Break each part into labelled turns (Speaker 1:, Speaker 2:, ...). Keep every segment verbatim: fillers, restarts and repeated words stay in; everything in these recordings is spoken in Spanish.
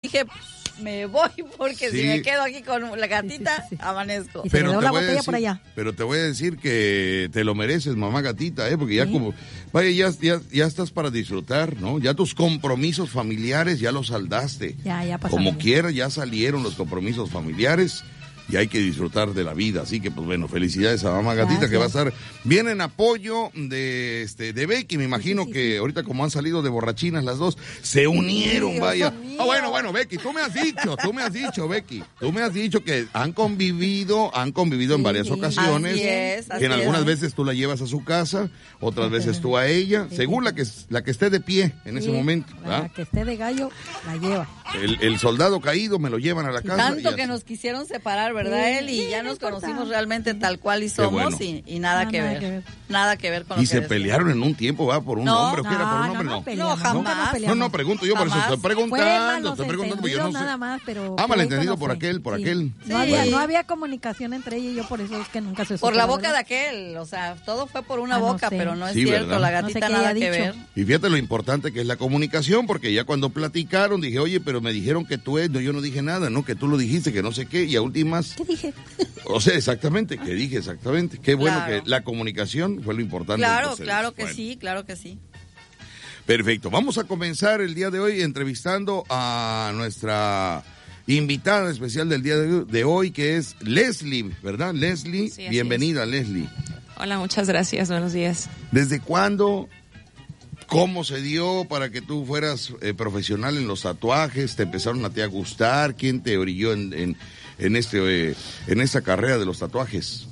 Speaker 1: dije, me voy porque
Speaker 2: sí.
Speaker 1: si me quedo aquí con la gatita, sí, sí, sí. amanezco.
Speaker 3: Y se
Speaker 2: pero
Speaker 3: quedó
Speaker 2: te
Speaker 3: la
Speaker 2: voy a
Speaker 3: botella
Speaker 2: decir,
Speaker 3: por allá.
Speaker 2: Pero te voy a decir que te lo mereces, mamá gatita, ¿eh? Porque ya
Speaker 3: ¿Sí?
Speaker 2: como, vaya, ya, ya, ya estás para disfrutar, ¿no? Ya tus compromisos familiares ya los saldaste.
Speaker 3: Ya, ya pasaron.
Speaker 2: Como quiera, ya salieron los compromisos familiares. Y hay que disfrutar de la vida, así que pues bueno, felicidades a mamá gatita. Gracias. Que va a estar bien en apoyo de este de Becky, me imagino sí, sí, que sí. Ahorita como han salido de borrachinas las dos, se unieron, sí, vaya. Ah, bueno, bueno, Becky, tú me has dicho, tú me has dicho, Becky, tú me has dicho que han convivido, han convivido sí, en varias ocasiones,
Speaker 1: así es, así
Speaker 2: que en algunas
Speaker 1: es.
Speaker 2: veces tú la llevas a su casa, otras veces tú a ella, sí, según sí, la que la que esté de pie en sí, ese momento.
Speaker 3: La ¿verdad? Que esté de gallo, la lleva.
Speaker 2: El, el soldado caído me lo llevan a la casa.
Speaker 1: Tanto que nos quisieron separar, ¿verdad, sí, él? Y ya nos conocimos realmente tal cual y somos, bueno. y, y nada, no, que, nada ver, que ver. Nada que ver con lo
Speaker 2: y
Speaker 1: que
Speaker 2: se
Speaker 1: decimos.
Speaker 2: pelearon en un tiempo, ¿va? Por un
Speaker 1: no,
Speaker 2: hombre, ¿o qué era? ¿Por un hombre? No,
Speaker 1: no, no jamás.
Speaker 2: No, no, pregunto yo, por eso estoy preguntando, estoy preguntando, porque yo no sé.
Speaker 3: Nada más, pero
Speaker 2: ah, malentendido por aquel, por
Speaker 3: sí.
Speaker 2: aquel.
Speaker 3: Sí. No, había, no había comunicación entre ella y yo, por eso es que nunca se supo.
Speaker 1: Por la boca de aquel, o sea, todo fue por una ah, boca, no sé. Pero no es
Speaker 2: sí,
Speaker 1: cierto,
Speaker 2: ¿verdad?
Speaker 1: la gatita no sé nada que ver.
Speaker 2: Y fíjate lo importante que es la comunicación, porque ya cuando platicaron dije, oye, pero me dijeron que tú eres, no, yo no dije nada, ¿no? Que tú lo dijiste, que no sé qué, y a últimas...
Speaker 3: ¿Qué dije?
Speaker 2: O sea, exactamente, que dije exactamente. Qué bueno claro. que la comunicación fue lo importante.
Speaker 1: Claro, claro que
Speaker 2: bueno.
Speaker 1: sí, claro que sí.
Speaker 2: Perfecto, vamos a comenzar el día de hoy entrevistando a nuestra invitada especial del día de hoy, que es Leslie, ¿verdad? Leslie, sí, bienvenida, es. Leslie.
Speaker 4: Hola, muchas gracias, buenos días.
Speaker 2: ¿Desde cuándo, cómo se dio para que tú fueras eh, profesional en los tatuajes? ¿Te empezaron a ti a gustar? ¿Quién te orilló en, en, en, este, eh, en esta carrera de los tatuajes?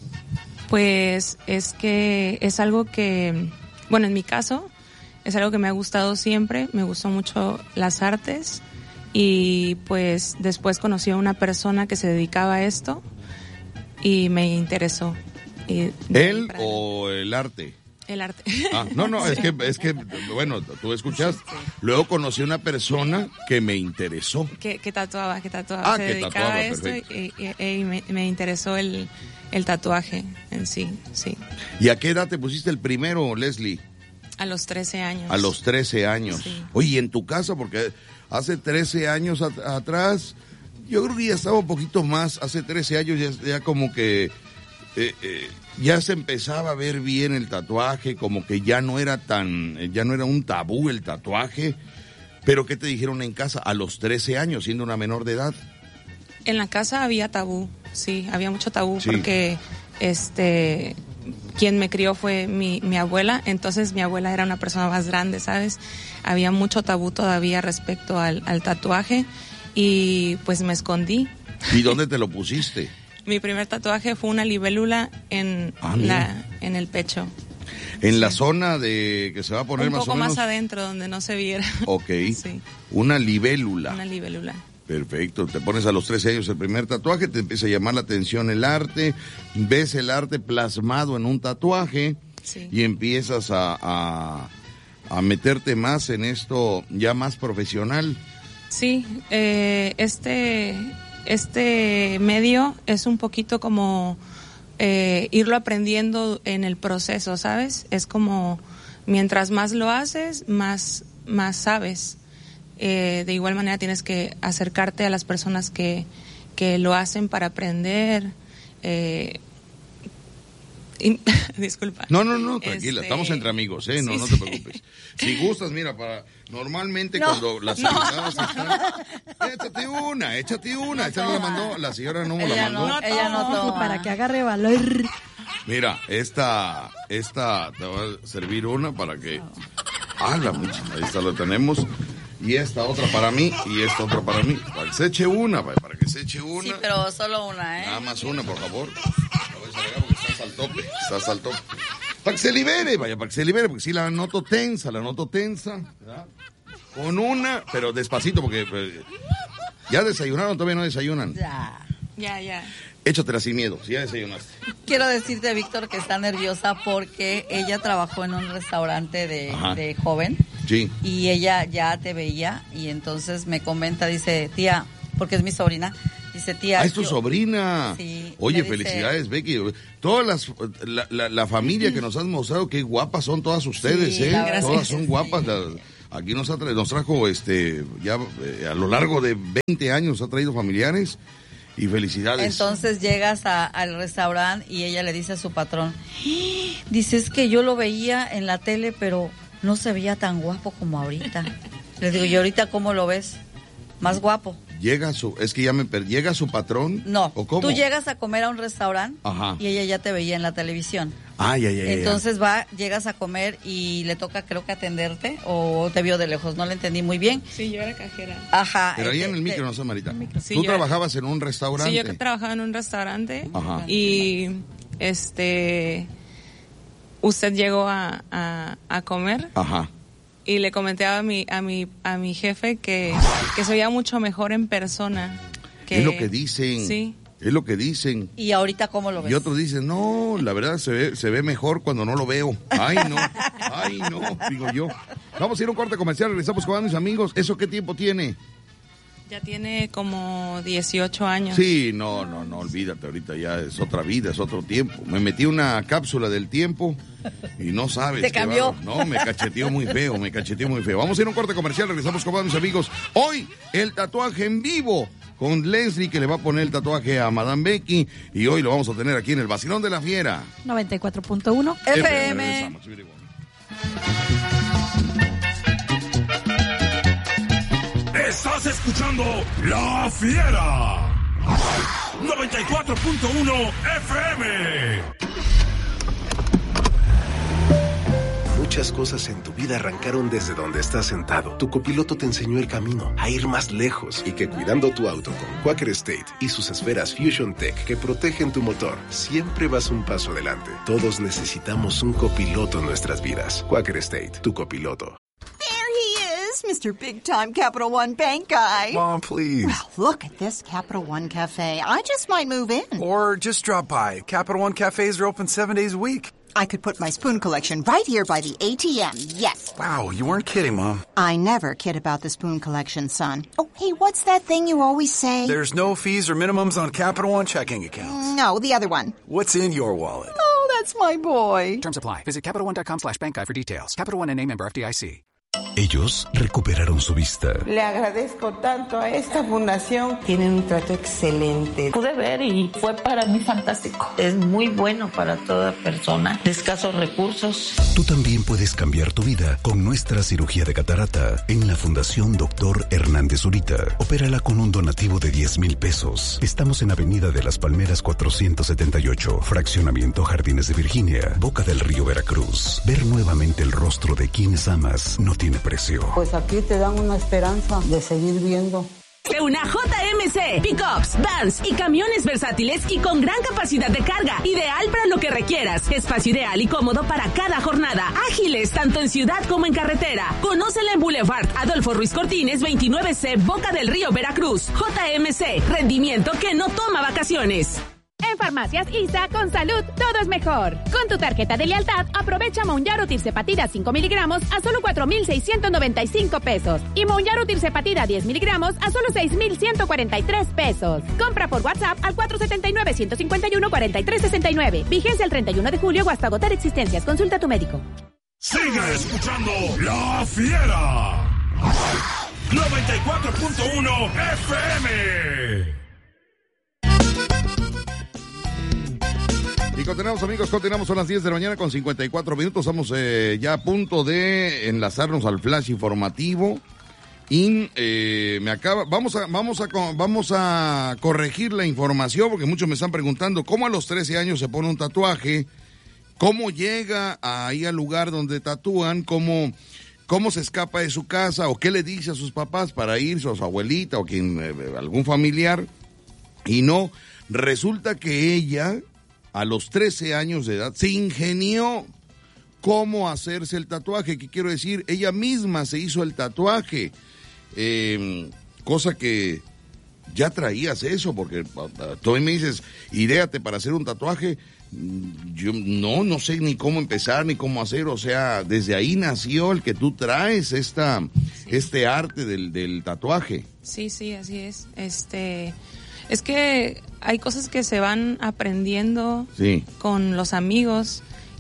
Speaker 4: Pues es que es algo que, bueno, en mi caso, es algo que me ha gustado siempre, me gustó mucho las artes y pues después conocí a una persona que se dedicaba a esto y me interesó. Y
Speaker 2: ¿Él o el arte?
Speaker 4: El arte.
Speaker 2: Ah, no, no, es que, es que, bueno, tú escuchaste. Sí, sí. Luego conocí a una persona que me interesó.
Speaker 4: Que, que tatuaba, que tatuaba.
Speaker 2: Ah,
Speaker 4: se
Speaker 2: que
Speaker 4: dedicaba
Speaker 2: tatuaba,
Speaker 4: a esto
Speaker 2: perfecto.
Speaker 4: Y, y, y me, me interesó el, el tatuaje en sí, sí.
Speaker 2: ¿Y a qué edad te pusiste el primero, Leslie?
Speaker 4: A los trece años.
Speaker 2: A los trece años.
Speaker 4: Sí.
Speaker 2: Oye, ¿y en tu casa? Porque hace trece años at- atrás, yo creo que ya estaba un poquito más, hace trece años ya, ya como que... Eh, eh, ya se empezaba a ver bien el tatuaje, como que ya no era tan, ya no era un tabú el tatuaje. Pero ¿qué te dijeron en casa a los trece años, siendo una menor de edad?
Speaker 4: En la casa había tabú, sí, había mucho tabú
Speaker 2: sí.
Speaker 4: porque este quien me crió fue mi, mi abuela, entonces mi abuela era una persona más grande, ¿sabes? Había mucho tabú todavía respecto al, al tatuaje y pues me escondí.
Speaker 2: ¿Y dónde te lo pusiste?
Speaker 4: Mi primer tatuaje fue una libélula en
Speaker 2: ah,
Speaker 4: la en el pecho.
Speaker 2: En
Speaker 4: sí.
Speaker 2: la zona de que se va a poner
Speaker 4: un
Speaker 2: más o menos.
Speaker 4: Un poco más adentro donde no se viera.
Speaker 2: Ok.
Speaker 4: Sí.
Speaker 2: Una libélula.
Speaker 4: Una libélula.
Speaker 2: Perfecto. Te pones a los trece años el primer tatuaje, te empieza a llamar la atención el arte, ves el arte plasmado en un tatuaje
Speaker 4: sí.
Speaker 2: y empiezas a, a a meterte más en esto ya más profesional.
Speaker 4: Sí. Eh, este Este medio es un poquito como eh, irlo aprendiendo en el proceso, ¿sabes? Es como mientras más lo haces, más, más sabes. Eh, de igual manera tienes que acercarte a las personas que, que lo hacen para aprender. Eh, y, disculpa.
Speaker 2: No, no, no, tranquila,
Speaker 4: este...
Speaker 2: estamos entre amigos, ¿eh? No,
Speaker 4: sí,
Speaker 2: no
Speaker 4: sí.
Speaker 2: te preocupes. Si gustas, mira, para normalmente
Speaker 1: no.
Speaker 2: cuando las invitadas no. están... Échate una, échate una.
Speaker 1: No
Speaker 2: esa no la mandó, la señora no me la mandó.
Speaker 1: No, ella no toma.
Speaker 3: Para que agarre valor.
Speaker 2: Mira, esta, esta, te va a servir una para que... Ah, la mucha, ahí está, lo tenemos. Y esta otra para mí, y esta otra para mí. Para que se eche una, para que se eche una.
Speaker 1: Sí, pero solo una, ¿eh?
Speaker 2: Nada más una, por favor. La voy a descargar porque estás al tope, estás al tope. Para que se libere, vaya, para que se libere, porque sí la noto tensa, la noto tensa. ¿Verdad? Con una, pero despacito, porque pues, ya desayunaron, todavía no desayunan.
Speaker 1: Ya.
Speaker 4: Ya, ya.
Speaker 2: Échatela sin miedo, si ya desayunaste.
Speaker 1: Quiero decirte, Víctor, que está nerviosa porque ella trabajó en un restaurante de, de joven.
Speaker 2: Sí.
Speaker 1: Y ella ya te veía y entonces me comenta, dice, tía, porque es mi sobrina, dice, tía.
Speaker 2: Ah, es tu
Speaker 1: yo...
Speaker 2: sobrina.
Speaker 1: Sí.
Speaker 2: Oye,
Speaker 1: dice...
Speaker 2: felicidades, Becky. Todas las, la, la, la familia que nos has mostrado, qué guapas son todas ustedes, sí, ¿eh? Todas son guapas. Sí. Las... Aquí nos, ha tra- nos trajo, este, ya eh, a lo largo de veinte años ha traído familiares y felicidades.
Speaker 1: Entonces llegas a, al restaurante y ella le dice a su patrón, dice, es que yo lo veía en la tele, pero no se veía tan guapo como ahorita. Le digo, ¿y ahorita cómo lo ves? Más guapo.
Speaker 2: Llega su, es que ya me perdí, ¿llega su patrón?
Speaker 1: No,
Speaker 2: ¿o cómo?
Speaker 1: Tú llegas a comer a un restaurante.
Speaker 2: Ajá.
Speaker 1: Y ella ya te veía en la televisión.
Speaker 2: Ay, ay, ay.
Speaker 1: Entonces va, llegas a comer y le toca, creo que atenderte, o te vio de lejos, no le entendí muy bien.
Speaker 4: Sí, yo era cajera.
Speaker 1: Ajá.
Speaker 2: Pero ahí
Speaker 1: eh,
Speaker 2: en el micro,
Speaker 1: te,
Speaker 2: no sé, Marita.
Speaker 4: Sí,
Speaker 2: ¿Tú
Speaker 4: yo-
Speaker 2: trabajabas en un restaurante?
Speaker 4: Sí, yo trabajaba en un restaurante.
Speaker 2: Ajá.
Speaker 4: Y este usted llegó a, a, a comer.
Speaker 2: Ajá.
Speaker 4: Y le comenté a mi a mi a mi jefe que, que se veía mucho mejor en persona. Que,
Speaker 2: Es lo que dicen.
Speaker 4: Sí.
Speaker 2: Es lo que dicen.
Speaker 1: ¿Y ahorita cómo lo ves?
Speaker 2: Y otros dicen, no, la verdad se ve, se ve mejor cuando no lo veo. Ay, no, ay, no, digo yo. Vamos a ir a un corte comercial, regresamos con mis amigos. ¿Eso qué tiempo tiene?
Speaker 4: Ya tiene como dieciocho años.
Speaker 2: Sí, no, no, no, olvídate, ahorita ya es otra vida, es otro tiempo. Me metí una cápsula del tiempo y no sabes.
Speaker 1: ¿Te
Speaker 2: qué
Speaker 1: cambió?
Speaker 2: bárbaro. No, me cacheteó muy feo, me cacheteó muy feo. Vamos a ir a un corte comercial, regresamos con mis amigos. Hoy, el tatuaje en vivo con Leslie, que le va a poner el tatuaje a Madame Becky. Y hoy lo vamos a tener aquí en el Vacilón de la Fiera.
Speaker 3: noventa y cuatro punto uno
Speaker 1: F M.
Speaker 2: Regresamos.
Speaker 5: Estás escuchando La Fiera. noventa y cuatro punto uno F M.
Speaker 6: Muchas cosas en tu vida arrancaron desde donde estás sentado. Tu copiloto te enseñó el camino a ir más lejos y que cuidando tu auto con Quaker State y sus esferas Fusion Tech que protegen tu motor, siempre vas un paso adelante. Todos necesitamos un copiloto en nuestras vidas. Quaker State, tu copiloto.
Speaker 7: Mister Big Time Capital One Bank guy.
Speaker 8: Mom, please.
Speaker 7: Well, look at this Capital One Cafe. I just might move in.
Speaker 8: Or just drop by. Capital One cafes are open seven days a week.
Speaker 7: I could put my spoon collection right here by the A T M. Yes.
Speaker 8: Wow, you weren't kidding, Mom.
Speaker 7: I never kid about the spoon collection, son. Oh, hey, what's that thing you always say?
Speaker 8: There's no fees or minimums on Capital One checking accounts.
Speaker 7: No, the other one.
Speaker 8: What's in your wallet?
Speaker 7: Oh, that's my boy.
Speaker 9: Terms apply. Visit CapitalOne.com slash bank guide for details. Capital One N A member F D I C.
Speaker 6: Ellos recuperaron su vista.
Speaker 10: Le agradezco tanto a esta fundación. Tienen un trato excelente.
Speaker 11: Pude ver y fue para mí fantástico. Es muy bueno para toda persona de escasos recursos.
Speaker 6: Tú también puedes cambiar tu vida con nuestra cirugía de catarata en la Fundación Doctor Hernández Zurita. Opérala con un donativo de diez mil pesos. Estamos en Avenida de las Palmeras cuatrocientos setenta y ocho, Fraccionamiento Jardines de Virginia, Boca del Río, Veracruz. Ver nuevamente el rostro de quienes amas no tiene precio.
Speaker 10: Pues aquí te dan una esperanza de seguir viendo.
Speaker 12: Una J M C, pickups, vans y camiones versátiles y con gran capacidad de carga, ideal para lo que requieras, espacio ideal y cómodo para cada jornada, ágiles tanto en ciudad como en carretera. Conócela en Boulevard Adolfo Ruiz Cortines veintinueve C, Boca del Río, Veracruz. J M C, rendimiento que no toma vacaciones.
Speaker 13: En Farmacias I S A, con salud, todo es mejor. Con tu tarjeta de lealtad, aprovecha Monjaro Tirzepatida cinco miligramos a solo cuatro mil seiscientos noventa y cinco pesos. Y Monjaro Tirzepatida diez miligramos a solo seis mil ciento cuarenta y tres pesos. Compra por WhatsApp al cuatro siete nueve, uno cinco uno, cuatro tres seis nueve. Vigencia el treinta y uno de julio o hasta agotar existencias. Consulta a tu médico.
Speaker 5: Sigue escuchando La Fiera. noventa y cuatro punto uno F M.
Speaker 2: Y continuamos, amigos, continuamos, son las diez de la mañana con cincuenta y cuatro minutos. Estamos eh, ya a punto de enlazarnos al flash informativo. Y eh, me acaba, vamos a, vamos a, vamos a corregir la información porque muchos me están preguntando cómo a los trece años se pone un tatuaje, cómo llega ahí al lugar donde tatúan, cómo, cómo se escapa de su casa o qué le dice a sus papás para irse, o a su abuelita o quien, eh, algún familiar. Y no, resulta que ella, a los trece años de edad, se ingenió cómo hacerse el tatuaje. ¿Qué quiero decir? Ella misma se hizo el tatuaje, eh, cosa que ya traías eso, porque tú me dices, idéate para hacer un tatuaje. Yo no, no sé ni cómo empezar, ni cómo hacer, o sea, desde ahí nació el que tú traes esta, sí. este arte del, del tatuaje.
Speaker 4: Sí, sí, así es. Este... Es que hay cosas que se van aprendiendo
Speaker 2: sí.
Speaker 4: con los amigos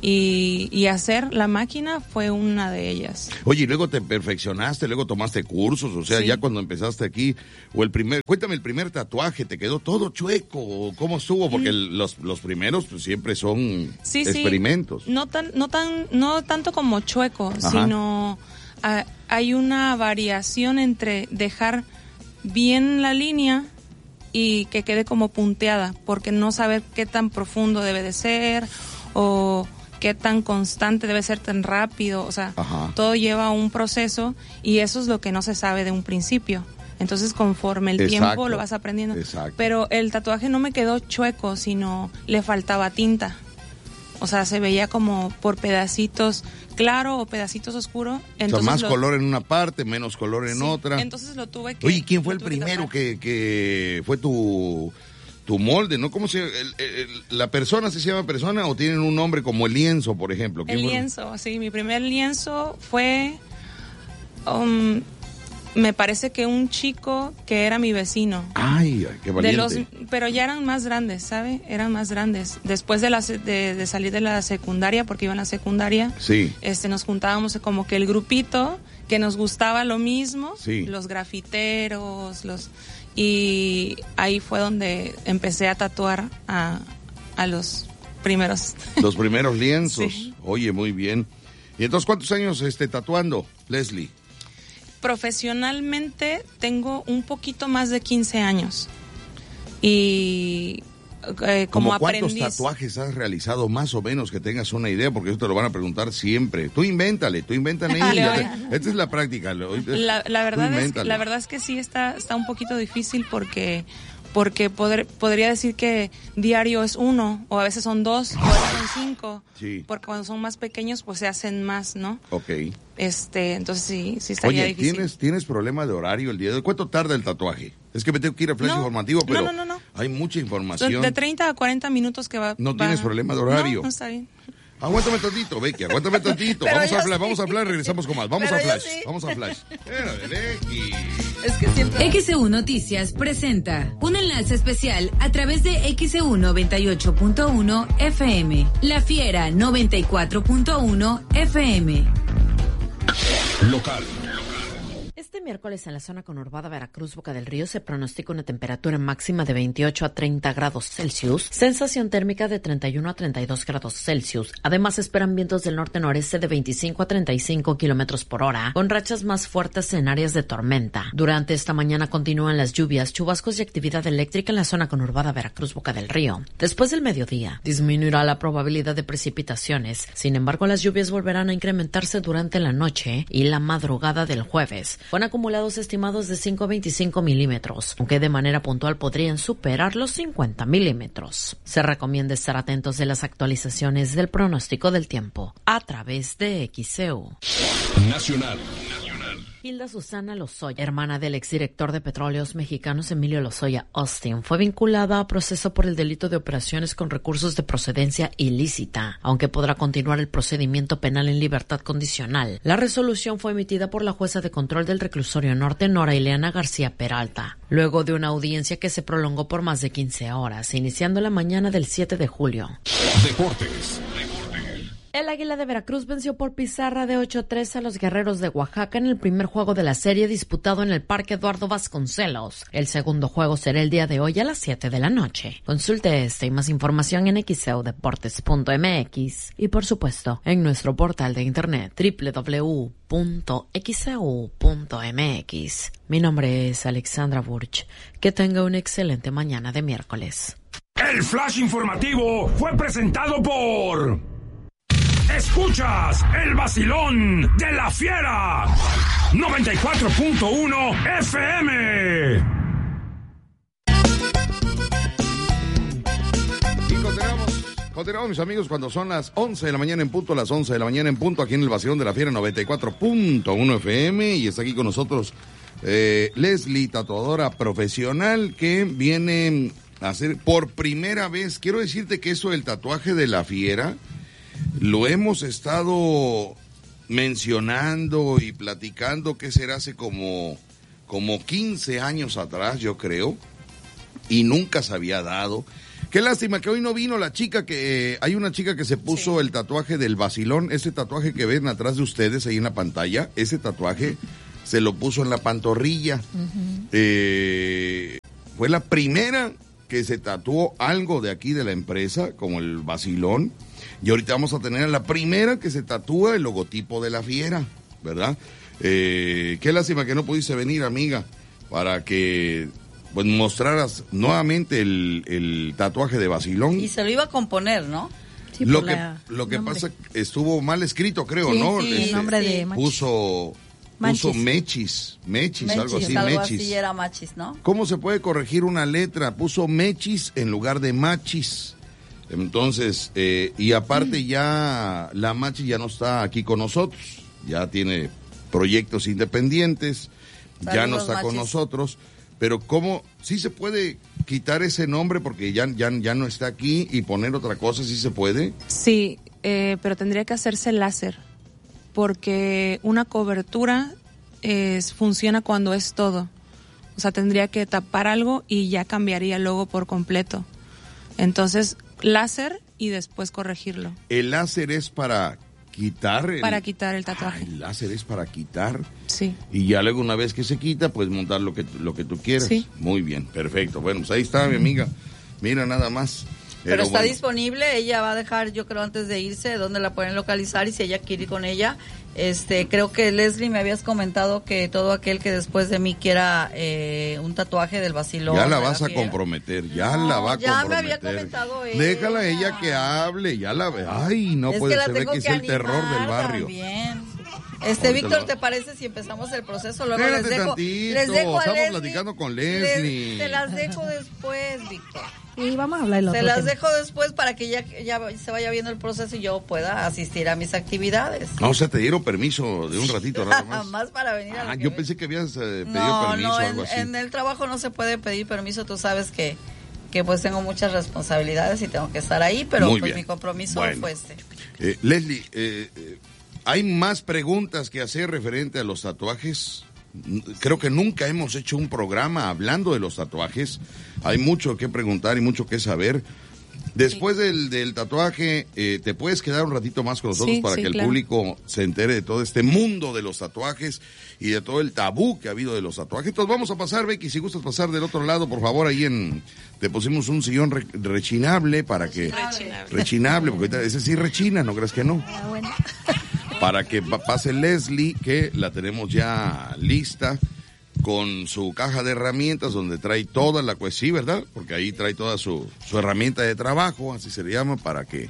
Speaker 4: Y, y hacer la máquina fue una de ellas.
Speaker 2: Oye, y luego te perfeccionaste, luego tomaste cursos, o sea, sí. Ya cuando empezaste aquí, o el primer, cuéntame, el primer tatuaje, ¿te quedó todo chueco? ¿Cómo estuvo? Porque el, los, los primeros pues, siempre son
Speaker 4: sí,
Speaker 2: experimentos.
Speaker 4: Sí. No tan, no tan, no tanto como chueco, Ajá. sino a, hay una variación entre dejar bien la línea y que quede como punteada, porque no saber qué tan profundo debe de ser, o qué tan constante debe ser, tan rápido, o sea, Ajá. todo lleva un proceso y eso es lo que no se sabe de un principio. Entonces, conforme el Exacto. tiempo lo vas aprendiendo.
Speaker 2: Exacto.
Speaker 4: Pero el tatuaje no me quedó chueco, sino le faltaba tinta. O sea, se veía como por pedacitos claro o pedacitos oscuros.
Speaker 2: Entonces, o sea, más lo... color en una parte, menos color en
Speaker 4: sí,
Speaker 2: otra.
Speaker 4: Entonces lo tuve que...
Speaker 2: Oye, ¿quién fue el primero que, que fue tu... tu molde, ¿no? ¿Cómo se el, el, la persona se llama persona o tienen un nombre como el lienzo, por ejemplo?
Speaker 4: El lienzo, fue? Sí, mi primer lienzo fue, um, me parece que un chico que era mi vecino.
Speaker 2: Ay, qué valiente.
Speaker 4: De los, pero ya eran más grandes, ¿sabe? Eran más grandes. Después de, la, de, de salir de la secundaria, porque iba en la secundaria,
Speaker 2: sí.
Speaker 4: este, nos juntábamos como que el grupito que nos gustaba lo mismo,
Speaker 2: sí.
Speaker 4: los grafiteros, los... Y ahí fue donde empecé a tatuar a, a los primeros.
Speaker 2: Los primeros lienzos.
Speaker 4: Sí.
Speaker 2: Oye, muy bien. ¿Y entonces cuántos años este, tatuando, Leslie?
Speaker 4: Profesionalmente tengo un poquito más de quince años. Y eh, como
Speaker 2: ¿Cómo cuántos
Speaker 4: aprendiz...
Speaker 2: tatuajes has realizado más o menos, que tengas una idea? Porque eso te lo van a preguntar siempre. Tú invéntale, tú invéntale. Esta es la práctica.
Speaker 4: La, la, verdad es, la verdad es que sí está, está un poquito difícil porque... porque poder, podría decir que diario es uno, o a veces son dos, o a veces son cinco,
Speaker 2: sí.
Speaker 4: porque cuando son más pequeños pues se hacen más, ¿no?
Speaker 2: Ok.
Speaker 4: Este, entonces sí, sí estaría
Speaker 2: Oye,
Speaker 4: difícil.
Speaker 2: ¿tienes, ¿tienes problema de horario el día de hoy? ¿Cuánto tarda el tatuaje? Es que me tengo que ir a flash
Speaker 4: no,
Speaker 2: informativo, pero
Speaker 4: no, no, no, no.
Speaker 2: hay mucha información.
Speaker 4: De treinta a cuarenta minutos que va.
Speaker 2: ¿No
Speaker 4: va...
Speaker 2: tienes problema de horario?
Speaker 4: No, no está bien.
Speaker 2: Aguántame tantito, Becky, aguántame tantito. Vamos a hablar, sí. vamos a hablar, regresamos con más. Vamos
Speaker 1: Pero
Speaker 2: a flash,
Speaker 1: sí.
Speaker 2: vamos a flash.
Speaker 1: Es que siempre...
Speaker 14: X E U Noticias presenta un enlace especial a través de X E U noventa y ocho punto uno F M, La Fiera noventa y cuatro punto uno F M.
Speaker 5: Local.
Speaker 15: Este miércoles en la zona conurbada Veracruz, Boca del Río, se pronostica una temperatura máxima de veintiocho a treinta grados Celsius, sensación térmica de treinta y uno a treinta y dos grados Celsius. Además, esperan vientos del norte-noreste de veinticinco a treinta y cinco kilómetros por hora, con rachas más fuertes en áreas de tormenta. Durante esta mañana continúan las lluvias, chubascos y actividad eléctrica en la zona conurbada Veracruz, Boca del Río. Después del mediodía, disminuirá la probabilidad de precipitaciones. Sin embargo, las lluvias volverán a incrementarse durante la noche y la madrugada del jueves, con acumulados estimados de cinco a veinticinco milímetros, aunque de manera puntual podrían superar los cincuenta milímetros. Se recomienda estar atentos de las actualizaciones del pronóstico del tiempo a través de X E U.
Speaker 5: Nacional.
Speaker 15: Hilda Susana Lozoya, hermana del exdirector de Petróleos Mexicanos Emilio Lozoya Austin, fue vinculada a proceso por el delito de operaciones con recursos de procedencia ilícita, aunque podrá continuar el procedimiento penal en libertad condicional. La resolución fue emitida por la jueza de control del reclusorio norte, Nora Ileana García Peralta, luego de una audiencia que se prolongó por más de quince horas, iniciando la mañana del siete de julio.
Speaker 5: Deportes.
Speaker 15: El Águila de Veracruz venció por pizarra de ocho a tres a los Guerreros de Oaxaca en el primer juego de la serie disputado en el Parque Eduardo Vasconcelos. El segundo juego será el día de hoy a las siete de la noche. Consulte este y más información en x e u deportes punto m x y por supuesto en nuestro portal de internet doble u doble u doble u punto x e u punto m x. Mi nombre es Alexandra Burch. Que tenga una excelente mañana de miércoles.
Speaker 5: El flash informativo fue presentado por... Escuchas el vacilón de La Fiera noventa y cuatro punto uno F M.
Speaker 2: Y continuamos, continuamos mis amigos cuando son las once de la mañana en punto, las once de la mañana en punto aquí en el vacilón de La Fiera noventa y cuatro punto uno F M y está aquí con nosotros eh, Leslie, tatuadora profesional que viene a hacer por primera vez. Quiero decirte que eso del tatuaje de La Fiera lo hemos estado mencionando y platicando, que será hace como, como quince años atrás, yo creo, y nunca se había dado. Qué lástima que hoy no vino la chica que... Eh, hay una chica que se puso sí. el tatuaje del vacilón, ese tatuaje que ven atrás de ustedes ahí en la pantalla, ese tatuaje se lo puso en la pantorrilla. Uh-huh. Eh, fue la primera que se tatuó algo de aquí de la empresa, como el vacilón, y ahorita vamos a tener a la primera que se tatúa el logotipo de la fiera, ¿verdad? Eh, qué lástima que no pudiste venir, amiga, para que... pues mostraras nuevamente el, el tatuaje de vacilón.
Speaker 1: Y se lo iba a componer, ¿no?
Speaker 2: Sí, lo, que, lo que pasa estuvo mal escrito, creo,
Speaker 3: sí,
Speaker 2: ¿no?
Speaker 3: Sí,
Speaker 2: este,
Speaker 3: el nombre de Machis.
Speaker 2: Puso, puso Mechis, Mechis,
Speaker 1: Mechis,
Speaker 2: algo así,
Speaker 1: algo
Speaker 2: Mechis.
Speaker 1: así era Machis, ¿no?
Speaker 2: ¿Cómo se puede corregir una letra? Puso Mechis en lugar de Machis. Entonces, eh, y aparte mm. ya la Machis ya no está aquí con nosotros, ya tiene proyectos independientes, Saludos, ya no está Machis. Con nosotros. Pero ¿cómo? ¿Sí se puede quitar ese nombre porque ya, ya, ya no está aquí y poner otra cosa? ¿Sí se puede?
Speaker 4: Sí, eh, pero tendría que hacerse láser, porque una cobertura es, funciona cuando es todo. O sea, tendría que tapar algo y ya cambiaría el logo por completo. Entonces, láser y después corregirlo.
Speaker 2: ¿El láser es para quitar? El...
Speaker 4: Para quitar el tatuaje.
Speaker 2: Ah, el láser es para quitar.
Speaker 4: Sí.
Speaker 2: Y ya luego una vez que se quita, puedes montar lo que, lo que tú quieras.
Speaker 4: Sí.
Speaker 2: Muy bien, perfecto. Bueno, pues ahí está, mi amiga. Mira, nada más.
Speaker 1: Pero, Pero está
Speaker 2: bueno.
Speaker 1: disponible, ella va a dejar, yo creo, antes de irse, dónde la pueden localizar y si ella quiere ir con ella. Este, creo que Leslie me habías comentado que todo aquel que después de mí quiera eh, un tatuaje del vacilón.
Speaker 2: Ya la vas la a comprometer, ya
Speaker 1: no,
Speaker 2: la va a
Speaker 1: ya
Speaker 2: comprometer.
Speaker 1: Me había comentado ella.
Speaker 2: Déjala ella que hable, ya la ve. Ay, no
Speaker 1: es
Speaker 2: puede
Speaker 1: que
Speaker 2: ser que, que es el terror del barrio.
Speaker 1: También. Este, Ahorita Víctor, lo... ¿te parece si empezamos el proceso? Luego
Speaker 2: Espérate
Speaker 1: les dejo,
Speaker 2: tantito,
Speaker 1: les dejo a
Speaker 2: estamos
Speaker 1: Leslie,
Speaker 2: platicando con Leslie.
Speaker 1: Les, te las dejo después, Víctor.
Speaker 3: Y vamos a hablar el otro
Speaker 1: Se las
Speaker 3: tema.
Speaker 1: dejo después para que ya, ya se vaya viendo el proceso y yo pueda asistir a mis actividades.
Speaker 2: No, o sea, te dieron permiso de un ratito nada más.
Speaker 1: más para venir a
Speaker 2: Ah,
Speaker 1: lo
Speaker 2: yo
Speaker 1: que
Speaker 2: pensé que habías eh, pedido
Speaker 1: no,
Speaker 2: permiso
Speaker 1: no,
Speaker 2: o
Speaker 1: en,
Speaker 2: algo así.
Speaker 1: en el trabajo no se puede pedir permiso, tú sabes que, que pues tengo muchas responsabilidades y tengo que estar ahí, pero
Speaker 2: Muy
Speaker 1: pues
Speaker 2: bien.
Speaker 1: mi compromiso
Speaker 2: Bueno.
Speaker 1: fue este.
Speaker 2: Eh, Leslie, eh, eh, ¿hay más preguntas que hacer referente a los tatuajes? Creo que nunca hemos hecho un programa hablando de los tatuajes. Hay mucho que preguntar y mucho que saber. Después sí. del, del tatuaje, eh, ¿te puedes quedar un ratito más con nosotros
Speaker 4: sí,
Speaker 2: para
Speaker 4: sí,
Speaker 2: que el
Speaker 4: claro.
Speaker 2: público se entere de todo este mundo de los tatuajes y de todo el tabú que ha habido de los tatuajes? Entonces vamos a pasar, Becky, si gustas pasar del otro lado, por favor, ahí en... Te pusimos un sillón re, rechinable para que...
Speaker 4: Rechinable.
Speaker 2: Rechinable, porque ahorita ese sí rechina, ¿no crees que no?
Speaker 3: Ah, bueno.
Speaker 2: Para que pase Leslie, que la tenemos ya lista con su caja de herramientas donde trae toda la pues sí, ¿verdad? Porque ahí trae toda su, su herramienta de trabajo, así se le llama, para que...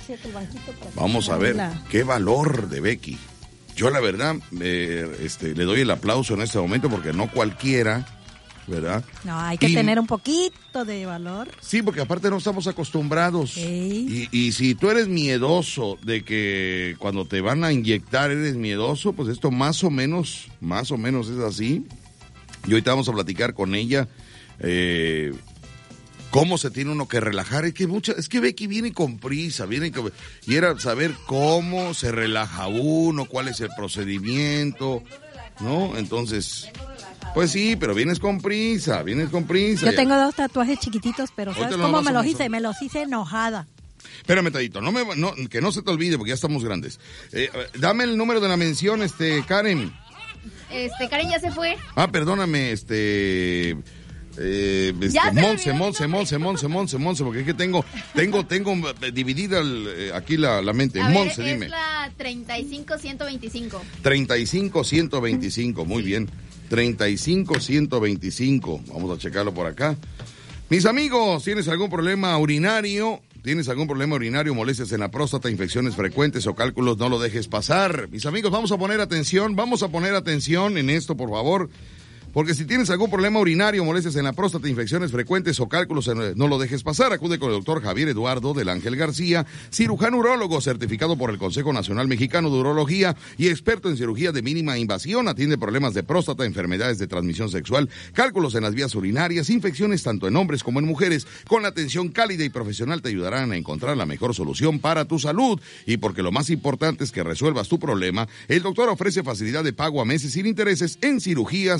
Speaker 2: Vamos a ver qué valor de Becky. Yo la verdad eh, este, le doy el aplauso en este momento porque no cualquiera, ¿verdad?
Speaker 3: No, hay que y, tener un poquito de valor.
Speaker 2: Sí, porque aparte no estamos acostumbrados. Y, y si tú eres miedoso de que cuando te van a inyectar eres miedoso, pues esto más o menos, más o menos es así. Y ahorita vamos a platicar con ella eh, cómo se tiene uno que relajar. Es que mucha, es que Becky viene con prisa, viene con, y era saber cómo se relaja uno, cuál es el procedimiento, ¿no? Entonces, pues sí, pero vienes con prisa, vienes con prisa.
Speaker 3: Yo tengo dos tatuajes chiquititos, pero ¿sabes
Speaker 2: Ahorita
Speaker 3: cómo
Speaker 2: no
Speaker 3: me los
Speaker 2: a
Speaker 3: hice? Me los hice enojada.
Speaker 2: Espérame, Tadito, no me, no, que no se te olvide porque ya estamos grandes. Eh, dame el número de la mención, este, Karen.
Speaker 16: Este, Karen ya se fue.
Speaker 2: Ah, perdóname, este... Eh, este
Speaker 16: Ya se
Speaker 2: Monse,
Speaker 16: me olvidó
Speaker 2: Monse, Monse, Monse, Monse, Monse, porque es que tengo, tengo, tengo dividida el, eh, aquí la, la mente.
Speaker 16: A
Speaker 2: Monse,
Speaker 16: ver,
Speaker 2: dime.
Speaker 16: es la treinta y cinco ciento veinticinco.
Speaker 2: treinta y cinco ciento veinticinco, muy bien. treinta y cinco ciento veinticinco, vamos a checarlo por acá. Mis amigos, ¿tienes algún problema urinario? ¿Tienes algún problema urinario, molestias en la próstata, infecciones frecuentes o cálculos? No lo dejes pasar. Mis amigos, vamos a poner atención, vamos a poner atención en esto, por favor. Porque si tienes algún problema urinario, molestias en la próstata, infecciones frecuentes o cálculos, no lo dejes pasar. Acude con el doctor Javier Eduardo del Ángel García, cirujano urólogo certificado por el Consejo Nacional Mexicano de Urología y experto en cirugía de mínima invasión. Atiende problemas de próstata, enfermedades de transmisión sexual, cálculos en las vías urinarias, infecciones tanto en hombres como en mujeres. Con la atención cálida y profesional te ayudarán a encontrar la mejor solución para tu salud. Y porque lo más importante es que resuelvas tu problema, el doctor ofrece facilidad de pago a meses sin intereses en cirugías o procedimientos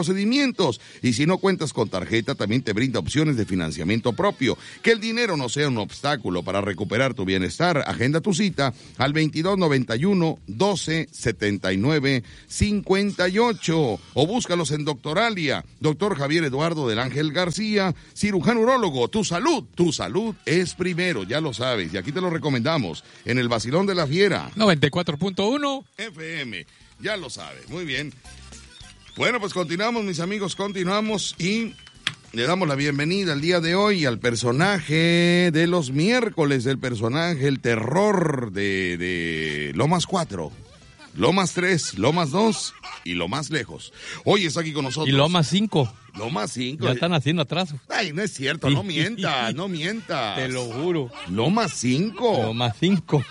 Speaker 2: procedimientos. Y si no cuentas con tarjeta, también te brinda opciones de financiamiento propio. Que el dinero no sea un obstáculo para recuperar tu bienestar. Agenda tu cita al veintidós noventa y uno, doce setenta y nueve, cincuenta y ocho o búscalos en Doctoralia. Doctor Javier Eduardo del Ángel García, cirujano urólogo. Tu salud, tu salud es primero, ya lo sabes. Y aquí te lo recomendamos en el Vacilón de la Fiera.
Speaker 17: noventa y cuatro punto uno
Speaker 2: F M, ya lo sabes, muy bien. Bueno, pues continuamos, mis amigos, continuamos y le damos la bienvenida el día de hoy al personaje de los miércoles, el personaje, el terror de, de Lomas cuatro, Lomas tres, Lomas dos y Lomas lejos. Hoy está aquí con nosotros.
Speaker 17: Y Lomas cinco.
Speaker 2: Lomas cinco.
Speaker 17: Ya están haciendo atraso.
Speaker 2: Ay, no es cierto, no mientas, no mientas.
Speaker 17: Te lo juro.
Speaker 2: Lomas cinco.
Speaker 17: Lomas cinco.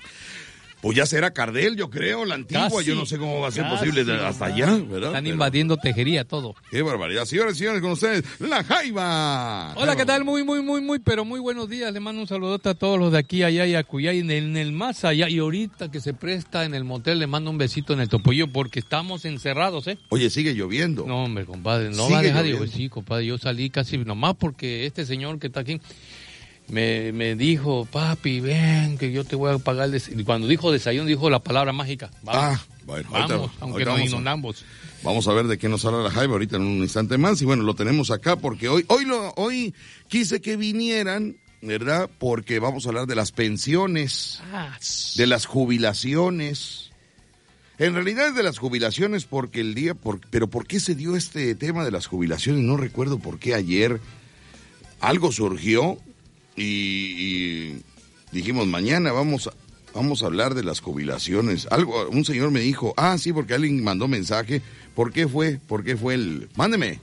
Speaker 2: Pues ya será Cardel, yo creo, la antigua.
Speaker 17: Casi,
Speaker 2: yo no sé cómo va a ser
Speaker 17: casi,
Speaker 2: posible de, hasta allá, ¿verdad?
Speaker 17: Están
Speaker 2: Pero,
Speaker 17: invadiendo Tejería todo.
Speaker 2: qué barbaridad. Señoras y señores, con ustedes, La Jaiba.
Speaker 17: Hola, ¿qué tal? Muy, muy, muy, muy, pero muy buenos días. Le mando un saludote a todos los de aquí, allá y acuyá, y en el, en el más allá. Y ahorita que se presta en el motel, le mando un besito en el topollillo porque estamos encerrados, ¿eh?
Speaker 2: Oye, sigue lloviendo.
Speaker 17: No, hombre, compadre, no
Speaker 2: Sigue
Speaker 17: va a dejar.
Speaker 2: lloviendo.
Speaker 17: Digo, sí, compadre, yo salí casi nomás porque este señor que está aquí me, me dijo, papi, ven, que yo te voy a pagar el desayuno. Y cuando dijo desayuno, dijo la palabra mágica. Vamos,
Speaker 2: Ah, bueno,
Speaker 17: vamos,
Speaker 2: ahorita-
Speaker 17: aunque
Speaker 2: ahorita
Speaker 17: nos
Speaker 2: vamos a-
Speaker 17: inundamos.
Speaker 2: Vamos a ver de qué nos habla La Jaiba ahorita en un instante más. Y bueno, lo tenemos acá porque hoy, hoy, lo, hoy quise que vinieran, ¿verdad? Porque vamos a hablar de las pensiones,
Speaker 17: Ah,
Speaker 2: de las jubilaciones. En realidad es de las jubilaciones porque el día, por, pero ¿por qué se dio este tema de las jubilaciones? No recuerdo por qué ayer algo surgió y, y dijimos mañana vamos a, vamos a hablar de las jubilaciones. Algo, un señor me dijo, ah, sí, porque alguien mandó mensaje. ¿Por qué fue? ¿Por qué fue el? Mándeme.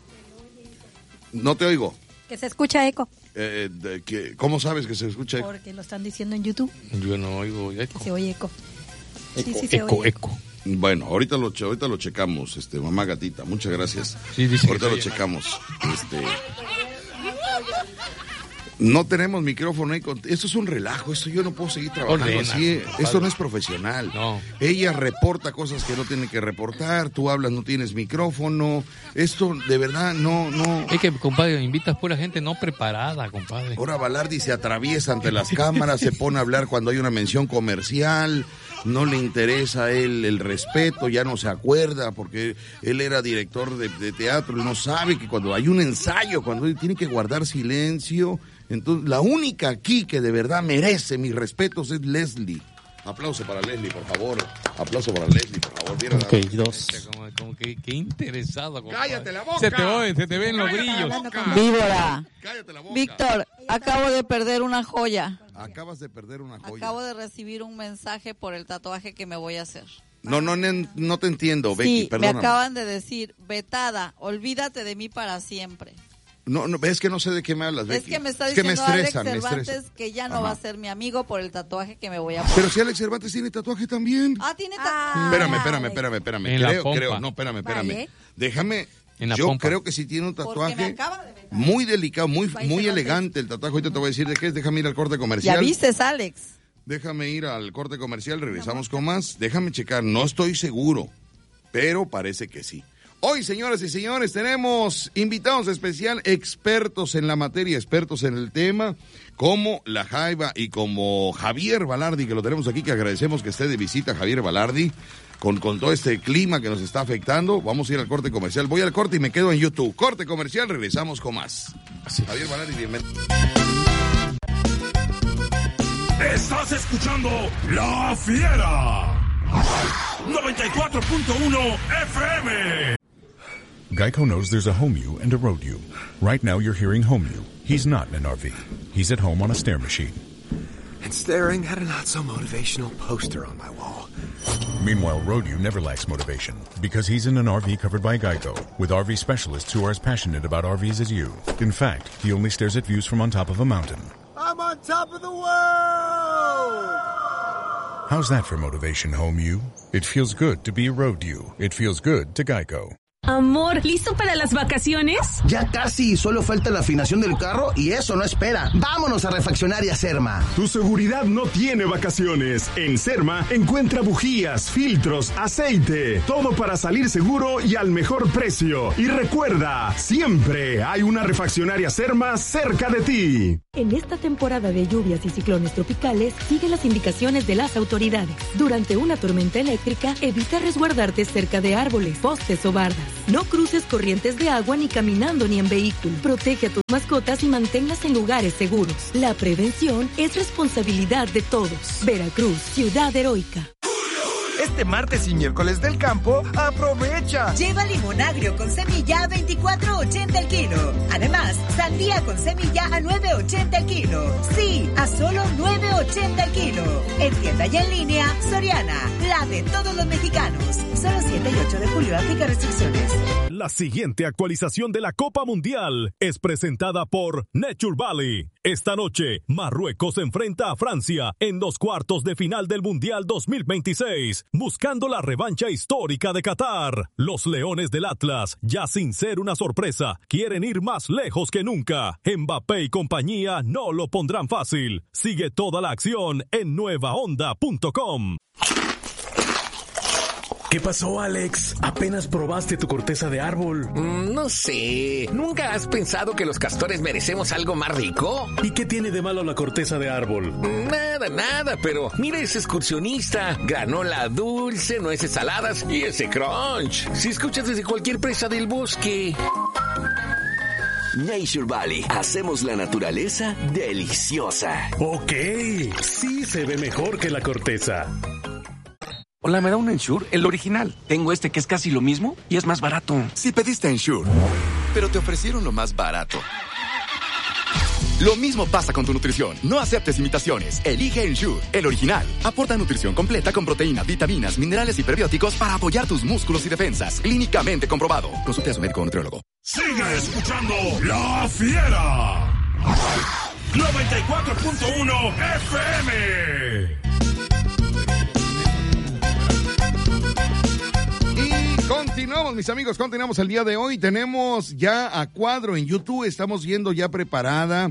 Speaker 2: No te oigo.
Speaker 3: Que se escucha eco,
Speaker 2: Eh, de que- ¿Cómo sabes que se escucha?
Speaker 3: porque lo están diciendo en YouTube,
Speaker 17: Yo no oigo eco.
Speaker 3: que se oye eco. Sí,
Speaker 2: Eco,
Speaker 3: sí, se
Speaker 17: Eco,
Speaker 3: oye.
Speaker 17: eco.
Speaker 2: Bueno, ahorita lo, che- ahorita lo checamos, este, mamá gatita, muchas gracias.
Speaker 17: Sí, dice que
Speaker 2: ahorita
Speaker 17: se
Speaker 2: lo
Speaker 17: oye.
Speaker 2: checamos. Este, no tenemos micrófono ahí. con- Esto es un relajo, esto yo no puedo seguir trabajando
Speaker 17: Ordena,
Speaker 2: así.
Speaker 17: compadre.
Speaker 2: Esto no es profesional.
Speaker 17: No.
Speaker 2: Ella reporta cosas que no tiene que reportar, tú hablas, no tienes micrófono. Esto de verdad no, no.
Speaker 17: Es que, compadre, invitas pura gente no preparada, compadre.
Speaker 2: Ahora Balardi se atraviesa ante las cámaras, se pone a hablar cuando hay una mención comercial, no le interesa a él el respeto, ya no se acuerda porque él era director de, de teatro, él no sabe que cuando hay un ensayo, cuando él tiene que guardar silencio, entonces la única aquí que de verdad merece mis respetos es Leslie. Aplauso para Leslie, por favor. Aplauso para Leslie, por favor. Mira,
Speaker 17: Ok, dos. Como, como que, que interesado, compadre.
Speaker 2: ¡Cállate la boca!
Speaker 17: Se te oye, se te ven los brillos.
Speaker 1: Víbora.
Speaker 2: Cállate la boca.
Speaker 1: Víctor, acabo de perder una joya.
Speaker 2: Acabas de perder una joya.
Speaker 1: Acabo de recibir un mensaje por el tatuaje que me voy a hacer.
Speaker 2: No, no, no, no te entiendo, Becky,
Speaker 1: Sí, me
Speaker 2: perdóname.
Speaker 1: acaban de decir, vetada, olvídate de mí para siempre.
Speaker 2: No, no, es que no sé de qué me hablas,
Speaker 1: Es
Speaker 2: Becky.
Speaker 1: que me está
Speaker 2: Es que me
Speaker 1: diciendo
Speaker 2: estresan, me
Speaker 1: Alex Cervantes
Speaker 2: estresan.
Speaker 1: que ya no
Speaker 2: Ajá.
Speaker 1: va a ser mi amigo por el tatuaje que me voy a poner.
Speaker 2: Pero si Alex Cervantes tiene tatuaje también.
Speaker 1: Ah, tiene tatuaje.
Speaker 2: Espérame, espérame, espérame, espérame.
Speaker 17: En la
Speaker 2: creo,
Speaker 17: pompa.
Speaker 2: creo, no, espérame, espérame.
Speaker 1: Vale.
Speaker 2: Déjame,
Speaker 17: En la
Speaker 2: yo
Speaker 17: pompa.
Speaker 2: creo que sí tiene un
Speaker 1: Porque me
Speaker 2: tatuaje
Speaker 1: acaba de vetar.
Speaker 2: muy delicado, muy,
Speaker 1: Ahí
Speaker 2: muy
Speaker 1: se va a
Speaker 2: elegante el tatuaje. Ahorita te voy a decir de qué es. Déjame ir al corte
Speaker 1: Ya
Speaker 2: comercial.
Speaker 1: viste, Alex.
Speaker 2: Déjame ir al corte comercial, regresamos con más. Déjame checar, no estoy seguro, pero parece que sí. Hoy, señoras y señores, tenemos invitados especial, expertos en la materia, expertos en el tema, como La Jaiba y como Javier Balardi, que lo tenemos aquí, que agradecemos que esté de visita, Javier Balardi, con, con todo este clima que nos está afectando. Vamos a ir al corte comercial. Voy al corte y me quedo en YouTube. Corte comercial, regresamos con más. Javier Balardi, bienvenido.
Speaker 5: Estás escuchando La Fiera. noventa y cuatro punto uno F M.
Speaker 6: Geico knows there's a home you and a road you. Right now you're hearing home you. He's not in an R V. He's at home on a stair machine.
Speaker 8: And staring at a not-so-motivational poster on my wall.
Speaker 6: Meanwhile, road you never lacks motivation because he's in an R V covered by Geico with R V specialists who are as passionate about R Vs as you. In fact, he only stares at views from on top of a mountain.
Speaker 18: I'm on top of the world!
Speaker 6: How's that for motivation, home you? It feels good to be road you. It feels good to Geico.
Speaker 12: Amor, ¿listo para las vacaciones?
Speaker 19: Ya casi, solo falta la afinación del carro y eso no espera. Vámonos a Refaccionaria Serma.
Speaker 5: Tu seguridad no tiene vacaciones. En Serma encuentra bujías, filtros, aceite, todo para salir seguro y al mejor precio. Y recuerda, siempre hay una Refaccionaria Serma cerca de ti.
Speaker 20: En esta temporada de lluvias y ciclones tropicales, sigue las indicaciones de las autoridades. Durante una tormenta eléctrica, evita resguardarte cerca de árboles, postes o bardas. No cruces corrientes de agua ni caminando ni en vehículo. Protege a tus mascotas y manténlas en lugares seguros. La prevención es responsabilidad de todos. Veracruz, ciudad heroica.
Speaker 18: Este martes y miércoles del campo, aprovecha.
Speaker 21: Lleva limón agrio con semilla a veinticuatro ochenta el kilo. Además, sandía con semilla a nueve ochenta el kilo. Sí, a solo nueve ochenta el kilo. En tienda y en línea, Soriana, la de todos los mexicanos. Solo siete y ocho de julio, aplica restricciones.
Speaker 22: La siguiente actualización de la Copa Mundial es presentada por Nature Valley. Esta noche, Marruecos se enfrenta a Francia en los cuartos de final del Mundial dos mil veintiséis, buscando la revancha histórica de Qatar. Los Leones del Atlas, ya sin ser una sorpresa, quieren ir más lejos que nunca. Mbappé y compañía no lo pondrán fácil. Sigue toda la acción en nueva onda punto com.
Speaker 23: ¿Qué pasó, Alex? ¿Apenas probaste tu corteza de árbol?
Speaker 24: Mm, no sé. ¿Nunca has pensado que los castores merecemos algo más rico?
Speaker 23: ¿Y qué tiene de malo la corteza de árbol?
Speaker 24: Nada, nada, pero mira ese excursionista. Granola dulce, nueces saladas y ese crunch. Si escuchas desde cualquier presa del bosque.
Speaker 25: Nature Valley. Hacemos la naturaleza deliciosa.
Speaker 23: Ok, sí se ve mejor que la corteza.
Speaker 26: Hola, ¿me da un Ensure? El original. Tengo este que es casi lo mismo y es más barato.
Speaker 27: Si pediste Ensure, pero te ofrecieron lo más barato. Lo mismo pasa con tu nutrición. No aceptes imitaciones. Elige Ensure, el original. Aporta nutrición completa con proteínas, vitaminas, minerales y prebióticos para apoyar tus músculos y defensas. Clínicamente comprobado. Consulte a su médico o nutriólogo.
Speaker 5: Sigue escuchando La Fiera. noventa y cuatro punto uno F M.
Speaker 2: Continuamos, mis amigos, continuamos el día de hoy. Tenemos ya a cuadro en YouTube, estamos viendo ya preparada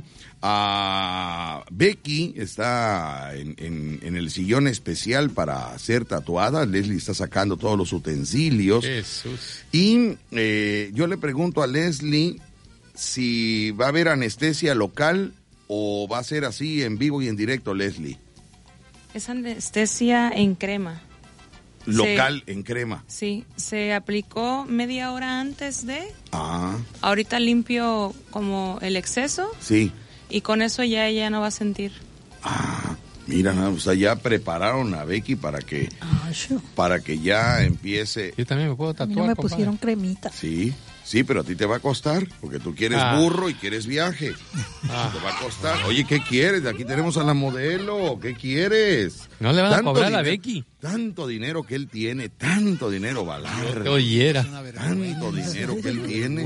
Speaker 2: a Becky, está en, en, en el sillón especial para ser tatuada. Leslie está sacando todos los utensilios.
Speaker 17: Jesús.
Speaker 2: Y eh, yo le pregunto a Leslie si va a haber anestesia local o va a ser así en vivo y en directo, Leslie.
Speaker 4: Es anestesia en crema.
Speaker 2: Local
Speaker 4: se,
Speaker 2: en crema.
Speaker 4: Sí, se aplicó media hora antes de.
Speaker 2: Ah.
Speaker 4: Ahorita limpio como el exceso.
Speaker 2: Sí.
Speaker 4: Y con eso ya ella no va a sentir.
Speaker 2: Ah, mira, o sea, ya prepararon a Becky para que ah, sure. para que ya empiece.
Speaker 17: Yo también me puedo tatuar.
Speaker 3: A mí no me
Speaker 17: compadre.
Speaker 3: pusieron cremita.
Speaker 2: Sí. Sí, pero a ti te va a costar, porque tú quieres ah. burro y quieres viaje. Ah. Te va a costar. Oye, ¿qué quieres? Aquí tenemos a la modelo. ¿Qué quieres?
Speaker 17: No le van tanto a cobrar dinero, a Becky.
Speaker 2: Tanto dinero que él tiene, tanto dinero, Valar.
Speaker 17: Oyera.
Speaker 2: Tanto dinero que él tiene.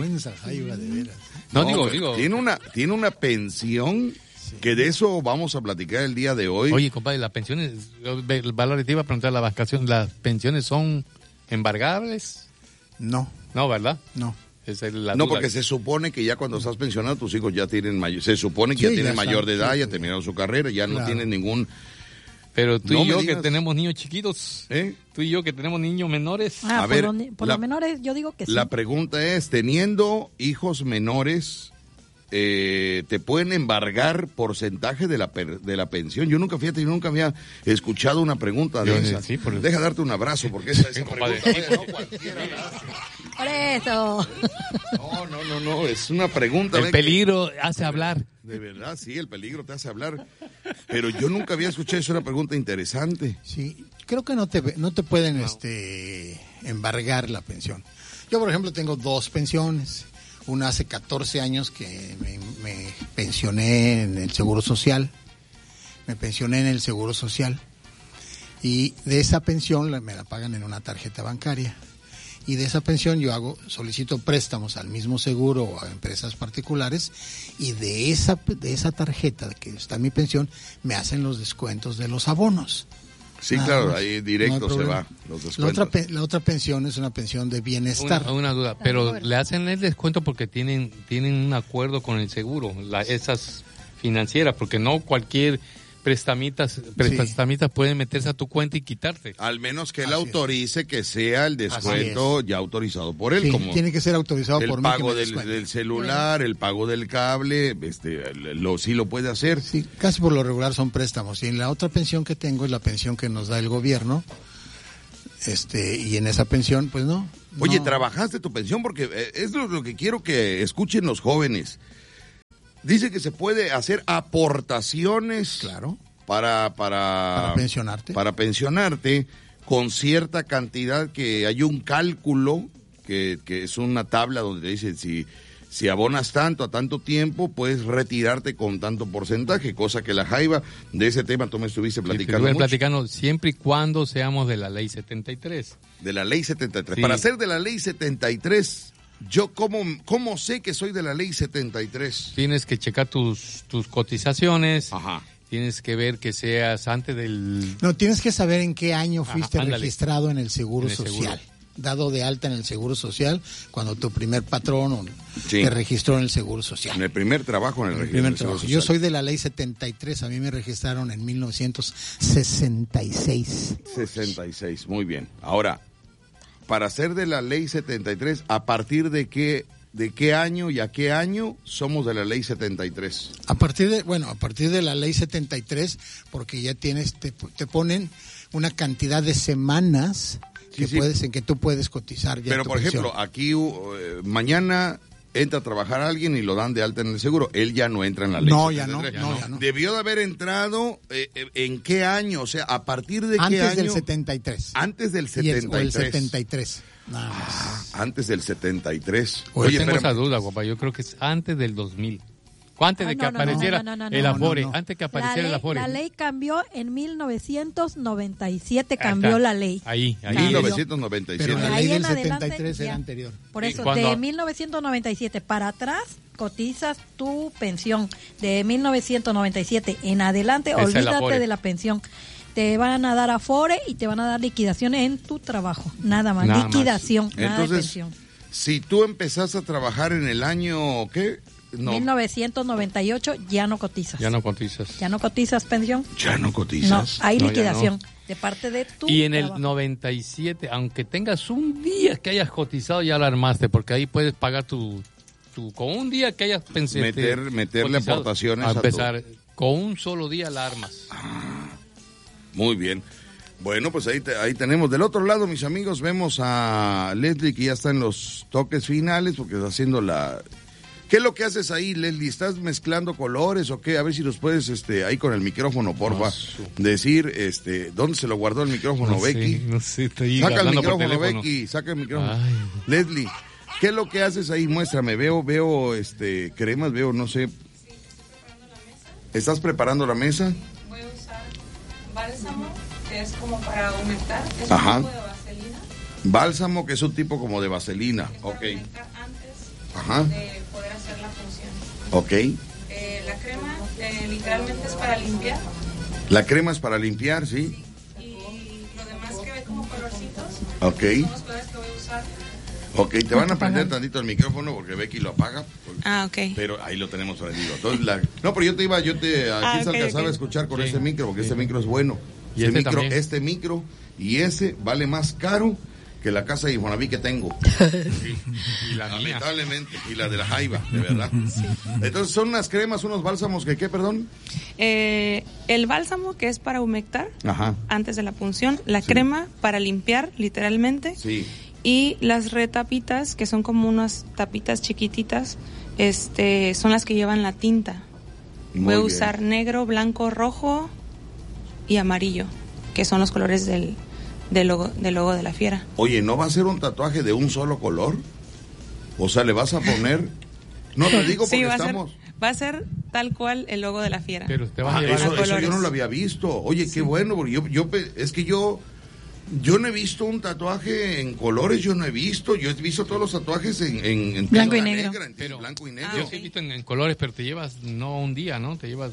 Speaker 17: No,
Speaker 2: no
Speaker 17: digo, digo.
Speaker 2: Tiene una, tiene una pensión que de eso vamos a platicar el día de hoy.
Speaker 17: Oye, compadre, las pensiones, Valar, te iba a preguntar, ¿las vacaciones, las pensiones son embargables?
Speaker 28: No.
Speaker 17: No, ¿verdad?
Speaker 28: No.
Speaker 17: Esa es la
Speaker 2: no,
Speaker 17: duda.
Speaker 2: Porque se supone que ya cuando estás pensionado, tus hijos ya tienen mayor, se supone que sí, ya tienen ya mayor de edad, sí, ya terminaron su carrera, ya claro. no tienen ningún...
Speaker 17: Pero tú
Speaker 2: no
Speaker 17: y yo que tenemos niños chiquitos, ¿eh? Tú y yo que tenemos niños menores.
Speaker 3: Ah,
Speaker 2: a
Speaker 3: por,
Speaker 2: ver,
Speaker 3: lo, por
Speaker 2: la,
Speaker 3: los menores yo digo que sí.
Speaker 2: La pregunta es, teniendo hijos menores, eh, ¿te pueden embargar porcentaje de la de la pensión? Yo nunca, fíjate, yo nunca había escuchado una pregunta de esa. Sí, por Deja darte un abrazo, porque esa, esa pregunta oye, no cualquiera la hace.
Speaker 3: Por eso.
Speaker 2: No, no, no, no, es una pregunta.
Speaker 17: El peligro que, hace hablar.
Speaker 2: De verdad, sí, el peligro te hace hablar. Pero yo nunca había escuchado, es una pregunta interesante.
Speaker 28: Sí, creo que no te no te pueden no. este embargar la pensión. Yo, por ejemplo, tengo dos pensiones. Una hace catorce años que me, me pensioné en el Seguro Social. Me pensioné en el Seguro Social. Y de esa pensión me la pagan en una tarjeta bancaria. Y de esa pensión yo hago, solicito préstamos al mismo seguro o a empresas particulares, y de esa, de esa tarjeta que está en mi pensión me hacen los descuentos de los abonos.
Speaker 2: Sí,
Speaker 28: Nada
Speaker 2: claro,
Speaker 28: más.
Speaker 2: ahí directo
Speaker 28: No hay
Speaker 2: se
Speaker 28: problema.
Speaker 2: va los
Speaker 28: La
Speaker 2: descuentos.
Speaker 28: otra, pe- la otra pensión es una pensión de bienestar.
Speaker 17: Una, una duda, pero le hacen el descuento porque tienen tienen un acuerdo con el seguro, la, esas financieras, porque no cualquier prestamitas prestamitas pueden meterse a tu cuenta y quitarte.
Speaker 2: Al menos que él
Speaker 28: Así
Speaker 2: autorice que sea el descuento ya autorizado por él.
Speaker 28: Sí,
Speaker 2: como
Speaker 28: tiene que ser autorizado
Speaker 2: el
Speaker 28: por mí que
Speaker 2: pago
Speaker 28: me
Speaker 2: del,
Speaker 28: descuente.
Speaker 2: del celular, el pago del cable, este, lo sí lo puede hacer.
Speaker 28: Sí, casi por lo regular son préstamos. Y en la otra pensión que tengo es la pensión que nos da el gobierno. Este, y en esa pensión, pues no.
Speaker 2: Oye,
Speaker 28: no.
Speaker 2: ¿trabajaste tu pensión? Porque eh, es lo, lo que quiero que escuchen los jóvenes. Dice que se puede hacer aportaciones.
Speaker 28: Claro.
Speaker 2: Para, para,
Speaker 28: Para pensionarte.
Speaker 2: Para pensionarte con cierta cantidad, que hay un cálculo, que, que es una tabla donde te dice si, si abonas tanto a tanto tiempo, puedes retirarte con tanto porcentaje, cosa que la Jaiba, de ese tema tú me estuviste platicando
Speaker 17: Estuve
Speaker 2: mucho.
Speaker 17: platicando siempre y cuando seamos de la ley setenta y tres.
Speaker 2: De la ley setenta y tres.
Speaker 17: Sí.
Speaker 2: Para ser de la ley setenta y tres, yo cómo, cómo sé que soy de la ley setenta y tres.
Speaker 17: Tienes que checar tus, tus cotizaciones.
Speaker 2: Ajá.
Speaker 17: Tienes que ver que seas antes del...
Speaker 28: No, tienes que saber en qué año fuiste
Speaker 17: Ajá, ándale.
Speaker 28: registrado en el Seguro
Speaker 17: En el
Speaker 28: Social.
Speaker 17: seguro.
Speaker 28: Dado de alta en el Seguro Social, cuando tu primer patrón o
Speaker 2: Sí.
Speaker 28: te registró en el Seguro Social.
Speaker 2: En el primer trabajo en el,
Speaker 28: El
Speaker 2: registro
Speaker 28: primer
Speaker 2: del Seguro
Speaker 28: trabajo. Yo
Speaker 2: Social.
Speaker 28: soy de la ley setenta y tres, a mí me registraron en mil novecientos sesenta y seis.
Speaker 2: sesenta y seis, muy bien. Ahora, para ser de la ley setenta y tres, ¿a partir de qué, de qué año y a qué año somos de la ley setenta y tres?
Speaker 28: A partir de, bueno, a partir de la ley setenta y tres, porque ya tienes, te, te ponen una cantidad de semanas que
Speaker 2: sí.
Speaker 28: puedes, en que tú puedes cotizar ya
Speaker 2: Pero,
Speaker 28: tu
Speaker 2: por
Speaker 28: pensión.
Speaker 2: ejemplo, aquí uh, mañana entra a trabajar alguien y lo dan de alta en el seguro. Él ya no entra en la ley
Speaker 28: No, ya
Speaker 2: setenta y tres.
Speaker 28: no, no, ya no.
Speaker 2: Debió de haber entrado, eh, eh, ¿en qué año? O sea, ¿a partir de qué año?
Speaker 28: Antes del setenta y tres.
Speaker 2: Antes del
Speaker 28: Y el,
Speaker 2: setenta y
Speaker 28: o el
Speaker 2: tres.
Speaker 28: setenta y tres. Nada más.
Speaker 2: Ah, antes del setenta y tres.
Speaker 17: Yo
Speaker 2: Oye,
Speaker 17: tengo
Speaker 2: espérame.
Speaker 17: esa duda, guapa. Yo creo que es antes del dos mil. Antes de
Speaker 3: Ah,
Speaker 17: que
Speaker 3: no, no,
Speaker 17: apareciera
Speaker 3: no, no, no,
Speaker 17: el
Speaker 3: no,
Speaker 17: Afore.
Speaker 28: no, no.
Speaker 17: Antes que
Speaker 3: La
Speaker 17: apareciera
Speaker 3: ley,
Speaker 17: el Afore.
Speaker 3: la ley cambió en mil novecientos noventa y siete,
Speaker 17: Ahí
Speaker 3: cambió
Speaker 17: está.
Speaker 3: la ley.
Speaker 17: Ahí, ahí.
Speaker 3: Cambió.
Speaker 2: mil novecientos noventa y siete.
Speaker 28: Pero la
Speaker 3: Ahí
Speaker 28: ley
Speaker 3: en
Speaker 28: del
Speaker 3: adelante,
Speaker 28: setenta y tres era
Speaker 3: ya.
Speaker 28: anterior.
Speaker 3: Por
Speaker 17: ¿Y
Speaker 3: eso,
Speaker 17: cuándo?
Speaker 3: de mil novecientos noventa y siete para atrás, cotizas tu pensión. De mil novecientos noventa y siete en adelante,
Speaker 17: Es el
Speaker 3: olvídate
Speaker 17: Afore.
Speaker 3: de la pensión. Te van a dar Afore y te van a dar liquidaciones en tu trabajo. Nada más.
Speaker 17: Nada más.
Speaker 3: Liquidación, nada de
Speaker 2: Entonces,
Speaker 3: pensión.
Speaker 2: si tú empezaste a trabajar en el año, ¿qué? No,
Speaker 3: mil novecientos noventa y ocho ya no cotizas.
Speaker 17: Ya no cotizas.
Speaker 3: Ya no cotizas pensión.
Speaker 2: ya no
Speaker 3: No,
Speaker 2: cotizas.
Speaker 3: hay
Speaker 17: No, ya
Speaker 3: liquidación de parte de tu
Speaker 17: Y en el
Speaker 3: trabajo.
Speaker 17: noventa y siete, aunque tengas un día que hayas cotizado, ya la armaste, porque ahí puedes pagar tu... tu con un día que hayas pensado...
Speaker 2: Meter- meterle aportaciones
Speaker 17: a
Speaker 2: a tu-
Speaker 17: empezar. Con un solo día la armas.
Speaker 2: Muy bien. Bueno, pues ahí, te- ahí tenemos. Del otro lado, mis amigos, vemos a Leslie que ya está en los toques finales porque está haciendo la... ¿Qué es lo que haces ahí, Leslie? ¿Estás mezclando colores o qué? A ver si nos puedes, este, ahí con el micrófono, porfa,
Speaker 17: No, su-
Speaker 2: decir, este, ¿dónde se lo guardó el micrófono,
Speaker 17: No sé,
Speaker 2: Becky?
Speaker 17: no sé, estoy
Speaker 2: Saca el
Speaker 17: hablando por
Speaker 2: micrófono,
Speaker 17: teléfono.
Speaker 2: Becky, saca el micrófono.
Speaker 17: Ay.
Speaker 2: Leslie, ¿qué es lo que haces ahí? Muéstrame, veo, veo, este, cremas, veo, no sé. ¿Estás preparando la mesa?
Speaker 4: Voy a usar bálsamo, que es como para aumentar. Es
Speaker 2: Ajá.
Speaker 4: un tipo de vaselina.
Speaker 2: Bálsamo, que es un tipo como de vaselina. Ok.
Speaker 4: Para aumentar antes
Speaker 2: Ajá.
Speaker 4: de poder hacer la función.
Speaker 2: Ok.
Speaker 4: Eh, la crema eh, literalmente es para limpiar
Speaker 2: La crema es para limpiar, ¿sí?
Speaker 4: y lo demás que ve como colorcitos
Speaker 2: Ok.
Speaker 4: son los colores que voy a usar.
Speaker 2: Ok, te van a prender tantito el micrófono porque Becky lo apaga.
Speaker 4: Ah, ok.
Speaker 2: Pero ahí lo tenemos prendido. Entonces, la... No, pero yo te iba, yo te aquí
Speaker 4: Ah,
Speaker 2: se
Speaker 4: ok,
Speaker 2: alcanzaba
Speaker 4: ok.
Speaker 2: a escuchar con
Speaker 17: Sí.
Speaker 2: este micro, porque
Speaker 17: Sí.
Speaker 2: este micro es bueno.
Speaker 17: Y
Speaker 2: Este
Speaker 17: este
Speaker 2: micro,
Speaker 17: también.
Speaker 2: este micro y ese vale más caro que la casa de Infonavit que tengo. Sí.
Speaker 17: Y la mía.
Speaker 2: Lamentablemente. Y la de la Jaiba, de verdad. Entonces, son unas cremas, unos bálsamos que, ¿qué, perdón?
Speaker 4: Eh, el bálsamo, que es para humectar
Speaker 2: Ajá.
Speaker 4: antes de la punción. La
Speaker 2: Sí.
Speaker 4: crema para limpiar, literalmente.
Speaker 2: Sí.
Speaker 4: Y las retapitas, que son como unas tapitas chiquititas, este, son las que llevan la tinta.
Speaker 2: Muy
Speaker 4: Voy a
Speaker 2: bien.
Speaker 4: usar negro, blanco, rojo y amarillo, que son los colores del, del, logo, del logo de la fiera.
Speaker 2: Oye, ¿no va a ser un tatuaje de un solo color? O sea, le vas a poner... No te digo porque
Speaker 4: Sí, va a, ser,
Speaker 2: estamos...
Speaker 4: va a ser tal cual el logo de la fiera.
Speaker 17: Pero te vas
Speaker 2: Ah,
Speaker 17: a llevar
Speaker 2: eso,
Speaker 17: a
Speaker 2: eso yo
Speaker 4: colores.
Speaker 2: no lo había visto. Oye, qué bueno, porque yo, yo pe- es que yo yo no he visto un tatuaje en colores, yo no he visto, yo he visto todos los tatuajes en, en, en
Speaker 3: Blanco y
Speaker 2: tela
Speaker 3: negro.
Speaker 2: negra, en
Speaker 17: Pero-
Speaker 2: blanco y negro.
Speaker 4: Ah,
Speaker 17: Yo
Speaker 4: ok.
Speaker 17: sí he visto en, en colores, pero te llevas no un día, ¿no? Te llevas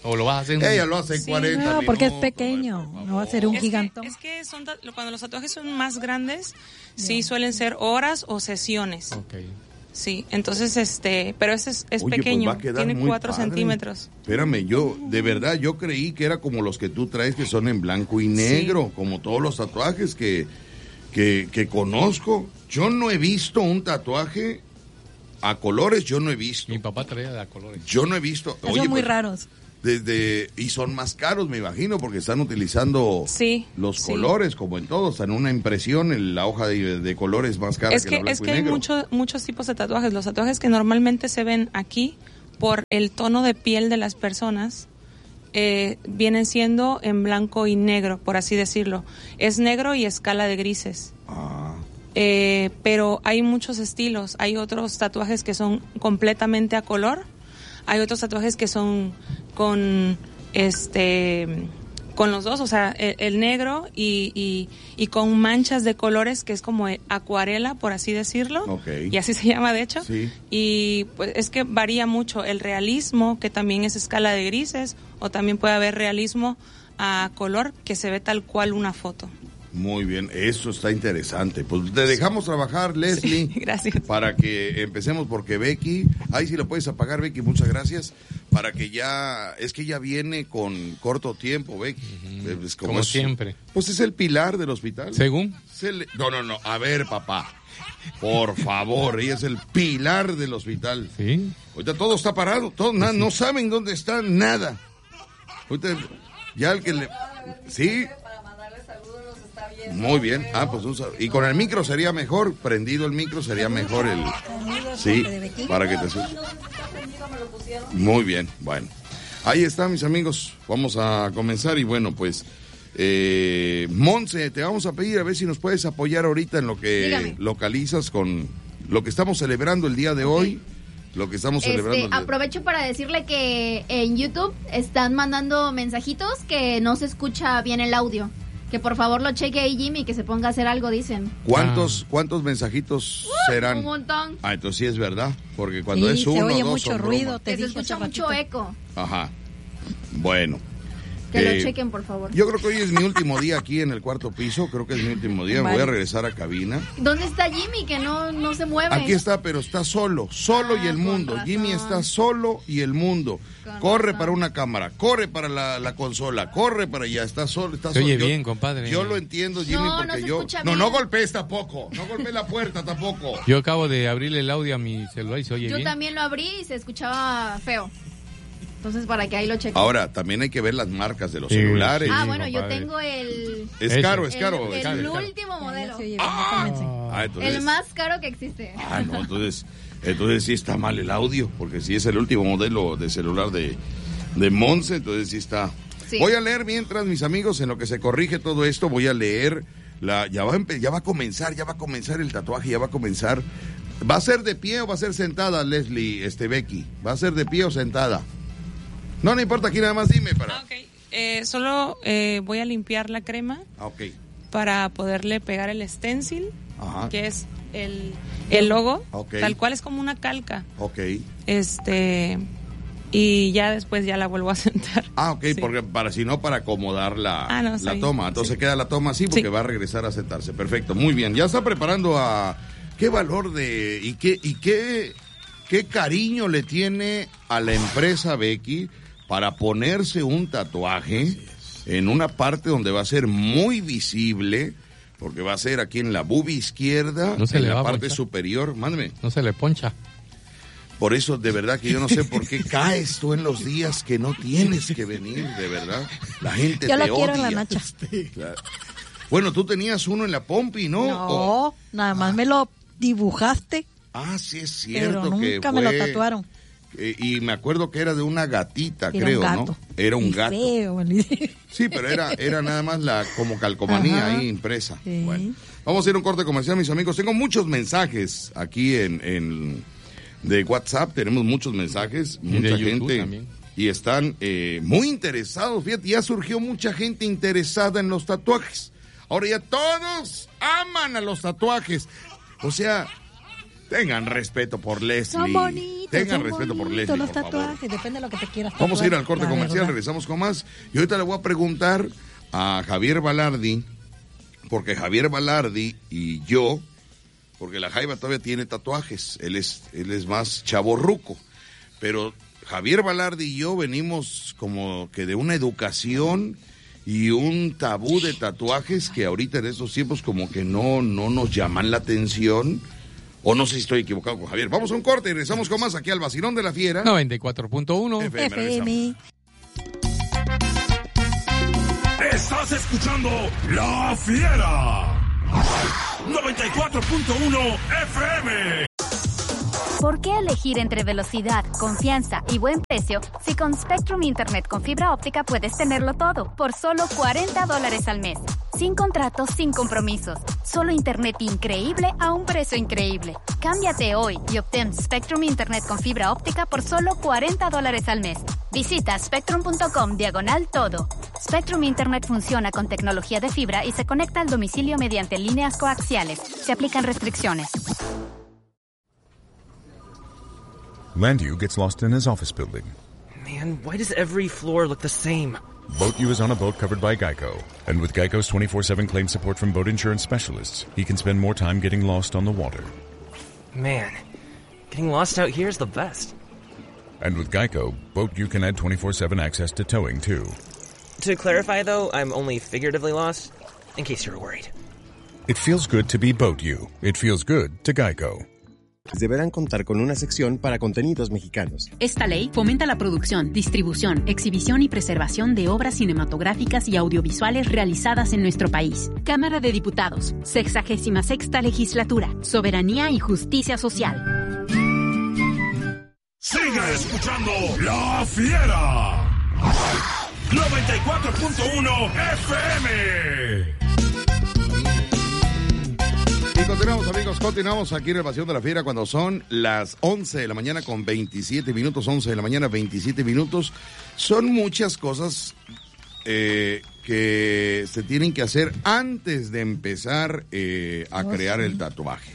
Speaker 17: ¿O lo vas a hacer?
Speaker 2: Ella lo hace en
Speaker 3: Sí,
Speaker 2: cuarenta
Speaker 3: no,
Speaker 2: minutos.
Speaker 3: porque es pequeño, no va a ser un
Speaker 4: Es
Speaker 3: gigantón.
Speaker 4: Que, es que son ta- cuando los tatuajes son más grandes, sí suelen ser horas o sesiones.
Speaker 17: Okay.
Speaker 4: Sí, entonces, este, pero ese es, es
Speaker 2: Oye, pues
Speaker 4: pequeño,
Speaker 2: va a quedar
Speaker 4: tiene
Speaker 2: muy
Speaker 4: cuatro
Speaker 2: padre.
Speaker 4: centímetros.
Speaker 2: Espérame, yo, de verdad, yo creí que era como los que tú traes, que son en blanco y negro,
Speaker 4: Sí.
Speaker 2: como todos los tatuajes que, que, que conozco. Yo no he visto un tatuaje a colores, yo no he visto.
Speaker 17: Mi papá traía de a colores.
Speaker 2: Yo no he visto.
Speaker 3: Son
Speaker 2: Oye,
Speaker 3: muy
Speaker 2: pues,
Speaker 3: raros.
Speaker 2: desde y son más caros, me imagino, porque están utilizando
Speaker 4: Sí,
Speaker 2: los
Speaker 4: sí.
Speaker 2: colores, como en todos, en una impresión, en la hoja de, de colores más cara
Speaker 4: Es
Speaker 2: que,
Speaker 4: que,
Speaker 2: la blanco
Speaker 4: es que
Speaker 2: y
Speaker 4: hay
Speaker 2: negro.
Speaker 4: mucho- muchos tipos de tatuajes. Los tatuajes que normalmente se ven aquí por el tono de piel de las personas eh, vienen siendo en blanco y negro, por así decirlo. Es negro y escala de grises.
Speaker 2: Ah.
Speaker 4: Eh, pero hay muchos estilos. Hay otros tatuajes que son completamente a color. Hay otros tatuajes que son con este con los dos, o sea, el, el negro y, y, y con manchas de colores, que es como acuarela, por así decirlo.
Speaker 2: Ok.
Speaker 4: Y así se llama, de hecho.
Speaker 2: Sí.
Speaker 4: Y pues es que varía mucho el realismo, que también es escala de grises, o también puede haber realismo a color, que se ve tal cual una foto.
Speaker 2: Muy bien, eso está interesante. Pues te dejamos trabajar, Leslie.
Speaker 4: Sí, gracias.
Speaker 2: Para que empecemos, porque Becky, ahí sí lo puedes apagar, Becky, muchas gracias. Para que ya, es que ya viene con corto tiempo, Becky. Uh-huh. Es como
Speaker 17: como
Speaker 2: es,
Speaker 17: siempre.
Speaker 2: Pues es el pilar del hospital.
Speaker 17: ¿Según?
Speaker 2: Se le, no, no, no, a ver, papá. Por favor, ella es el pilar del hospital.
Speaker 17: Sí.
Speaker 2: Ahorita todo está parado, todo, na, no saben dónde está nada. Ahorita ya el que le... Sí. Muy bien. Ah, pues un sal- y con el micro sería mejor, prendido el micro sería mejor el... Sí, para que te escuche. Muy bien, bueno. Ahí está, mis amigos. Vamos a comenzar y bueno, pues... Eh, Monse, te vamos a pedir a ver si nos puedes apoyar ahorita en lo que
Speaker 7: Dígame.
Speaker 2: localizas con lo que estamos celebrando el día de hoy. Lo que estamos celebrando
Speaker 7: Este,
Speaker 2: el día-
Speaker 7: aprovecho para decirle que en YouTube están mandando mensajitos que no se escucha bien el audio. Que por favor lo cheque ahí, Jimmy, que se ponga a hacer algo, dicen.
Speaker 2: ¿Cuántos, cuántos mensajitos serán?
Speaker 7: Un montón.
Speaker 2: Ah, entonces sí es verdad, porque cuando
Speaker 3: Sí,
Speaker 2: es
Speaker 3: se
Speaker 2: uno
Speaker 3: oye
Speaker 2: dos
Speaker 3: mucho
Speaker 2: son
Speaker 3: ruido,
Speaker 2: bromas.
Speaker 3: te
Speaker 7: Que se
Speaker 3: dije
Speaker 7: escucha
Speaker 3: hace
Speaker 7: mucho
Speaker 3: ratito.
Speaker 7: eco.
Speaker 2: Ajá. Bueno.
Speaker 7: Que
Speaker 2: Eh,
Speaker 7: lo chequen, por favor.
Speaker 2: Yo creo que hoy es mi último día aquí en el cuarto piso, creo que es mi último día, me voy a
Speaker 7: Vale.
Speaker 2: regresar a cabina.
Speaker 7: ¿Dónde está Jimmy? Que no, no se mueve.
Speaker 2: Aquí está, pero está solo, solo y el mundo. Jimmy está solo y el mundo. Corre para una cámara, corre para la, la consola, corre para allá, está solo, está
Speaker 17: Se
Speaker 2: solo.
Speaker 17: oye
Speaker 2: Yo-
Speaker 17: bien, compadre.
Speaker 2: Yo lo entiendo, Jimmy,
Speaker 7: No, no
Speaker 2: porque
Speaker 7: se
Speaker 2: yo...
Speaker 7: escucha
Speaker 2: No,
Speaker 7: bien.
Speaker 2: no golpees tampoco, no golpees la puerta tampoco.
Speaker 17: Yo acabo de abrirle el audio a mi celular y se oye
Speaker 7: Yo
Speaker 17: bien.
Speaker 7: también lo abrí y se escuchaba feo. Entonces, para que ahí lo chequen.
Speaker 2: Ahora, también hay que ver las marcas de los
Speaker 17: Sí,
Speaker 2: celulares.
Speaker 7: Ah, bueno, yo tengo el...
Speaker 2: Es
Speaker 17: Ese.
Speaker 2: caro, es
Speaker 7: el-
Speaker 2: caro.
Speaker 7: El,
Speaker 2: es caro, es caro.
Speaker 7: último modelo.
Speaker 2: Ah, entonces,
Speaker 7: El más caro que existe.
Speaker 2: ah, no, entonces, entonces sí está mal el audio, porque si es el último modelo de celular de, de Monse, entonces sí está.
Speaker 7: Sí.
Speaker 2: Voy a leer mientras, mis amigos, en lo que se corrige todo esto, voy a leer, la ya va a, empe- ya va a comenzar, ya va a comenzar el tatuaje, ya va a comenzar. ¿Va a ser de pie o va a ser sentada, Leslie, este Becky? ¿Va a ser de pie o sentada? No, no importa, aquí nada más dime para...
Speaker 4: Ah, ok. Eh, solo eh, voy a limpiar la crema
Speaker 2: Ah, ok.
Speaker 4: para poderle pegar el stencil,
Speaker 2: Ajá.
Speaker 4: que es el, el logo,
Speaker 2: Ok.
Speaker 4: tal cual es como una calca.
Speaker 2: Ok.
Speaker 4: Este, y ya después ya la vuelvo a sentar.
Speaker 2: Ah, ok, porque para si no, para acomodar la,
Speaker 4: Ah, no,
Speaker 2: la
Speaker 4: sí,
Speaker 2: toma. Entonces queda la toma así porque
Speaker 4: Sí.
Speaker 2: va a regresar a sentarse. Perfecto, muy bien. Ya está preparando a... ¿Qué valor de... y qué, y qué, qué cariño le tiene a la empresa Becky para ponerse un tatuaje en una parte donde va a ser muy visible, porque va a ser aquí en la booby izquierda,
Speaker 17: No se
Speaker 2: en
Speaker 17: le
Speaker 2: la
Speaker 17: va a
Speaker 2: parte
Speaker 17: ponchar.
Speaker 2: superior. Mándeme.
Speaker 17: No se le poncha.
Speaker 2: Por eso, de verdad, que yo no sé por qué caes tú en los días que no tienes que venir, de verdad. La gente
Speaker 3: Yo
Speaker 2: te
Speaker 3: lo quiero en la
Speaker 2: odia.
Speaker 3: nacha.
Speaker 2: Claro. Bueno, tú tenías uno en la pompi, ¿no?
Speaker 3: No,
Speaker 2: O-
Speaker 3: nada más me lo dibujaste,
Speaker 2: Ah, sí es cierto
Speaker 3: pero
Speaker 2: que
Speaker 3: nunca me lo
Speaker 2: fue-
Speaker 3: tatuaron.
Speaker 2: eh, y me acuerdo que era de una gatita,
Speaker 3: Era
Speaker 2: creo,
Speaker 3: un gato.
Speaker 2: ¿no? Era un
Speaker 3: Y
Speaker 2: gato.
Speaker 3: feo,
Speaker 2: Sí, pero era, era nada más la como calcomanía
Speaker 3: Ajá.
Speaker 2: ahí impresa.
Speaker 3: Sí.
Speaker 2: Bueno, vamos a ir a un corte comercial, mis amigos. Tengo muchos mensajes aquí en, en de WhatsApp, tenemos muchos mensajes,
Speaker 17: Y de
Speaker 2: mucha
Speaker 17: YouTube
Speaker 2: gente.
Speaker 17: también.
Speaker 2: Y están eh, muy interesados. Fíjate, ya surgió mucha gente interesada en los tatuajes. Ahora ya todos aman a los tatuajes. O sea, Tengan respeto por Leslie.
Speaker 3: Son bonitos.
Speaker 2: Tengan
Speaker 3: son
Speaker 2: respeto por
Speaker 3: bonitos
Speaker 2: Leslie,
Speaker 3: los
Speaker 2: por favor.
Speaker 3: tatuajes, depende de lo que te quieras.
Speaker 2: Vamos a ir
Speaker 3: tatuar,
Speaker 2: al corte
Speaker 3: la
Speaker 2: comercial,
Speaker 3: verdad.
Speaker 2: regresamos con más. Y ahorita le voy a preguntar a Javier Balardi, porque Javier Balardi y yo, porque la Jaiba todavía tiene tatuajes, él es, él es más chavorruco, pero Javier Balardi y yo venimos como que de una educación y un tabú de tatuajes que ahorita en estos tiempos como que no, no nos llaman la atención. O no sé si estoy equivocado con Javier. Vamos a un corte y regresamos con más aquí al Vacilón de la Fiera.
Speaker 17: noventa y cuatro punto uno
Speaker 2: F M.
Speaker 3: F M.
Speaker 5: Estás escuchando La Fiera. noventa y cuatro punto uno F M.
Speaker 1: ¿Por qué elegir entre velocidad, confianza y buen precio si con Spectrum Internet con fibra óptica puedes tenerlo todo por solo cuarenta dólares al mes? Sin contratos, sin compromisos. Solo Internet increíble a un precio increíble. Cámbiate hoy y obtén Spectrum Internet con fibra óptica por solo cuarenta dólares al mes. Visita spectrum punto com diagonal todo. Spectrum Internet funciona con tecnología de fibra y se conecta al domicilio mediante líneas coaxiales. Se aplican restricciones.
Speaker 9: Landu gets lost in his office building.
Speaker 10: Man, why does every floor look the same?
Speaker 9: BoatU is on a boat covered by Geico. And with Geico's twenty-four seven claim support from boat insurance specialists, he can spend more time getting lost on the water.
Speaker 10: Man, getting lost out here is the best.
Speaker 9: And with Geico, BoatU can add twenty-four seven access to towing, too.
Speaker 10: To clarify, though, I'm only figuratively lost, in case you were worried.
Speaker 9: It feels good to be BoatU. It feels good to Geico.
Speaker 11: Deberán contar con una sección para contenidos mexicanos.
Speaker 13: Esta ley fomenta la producción, distribución, exhibición y preservación de obras cinematográficas y audiovisuales realizadas en nuestro país. Cámara de Diputados, sexagésima sexta legislatura, Soberanía y Justicia Social.
Speaker 5: Sigue escuchando La Fiera. noventa y cuatro punto uno F M.
Speaker 2: Y continuamos, amigos, continuamos aquí en el Vacilón de la Fiera cuando son las once de la mañana con veintisiete minutos, once de la mañana, veintisiete minutos. Son muchas cosas eh, que se tienen que hacer antes de empezar eh, a crear el tatuaje.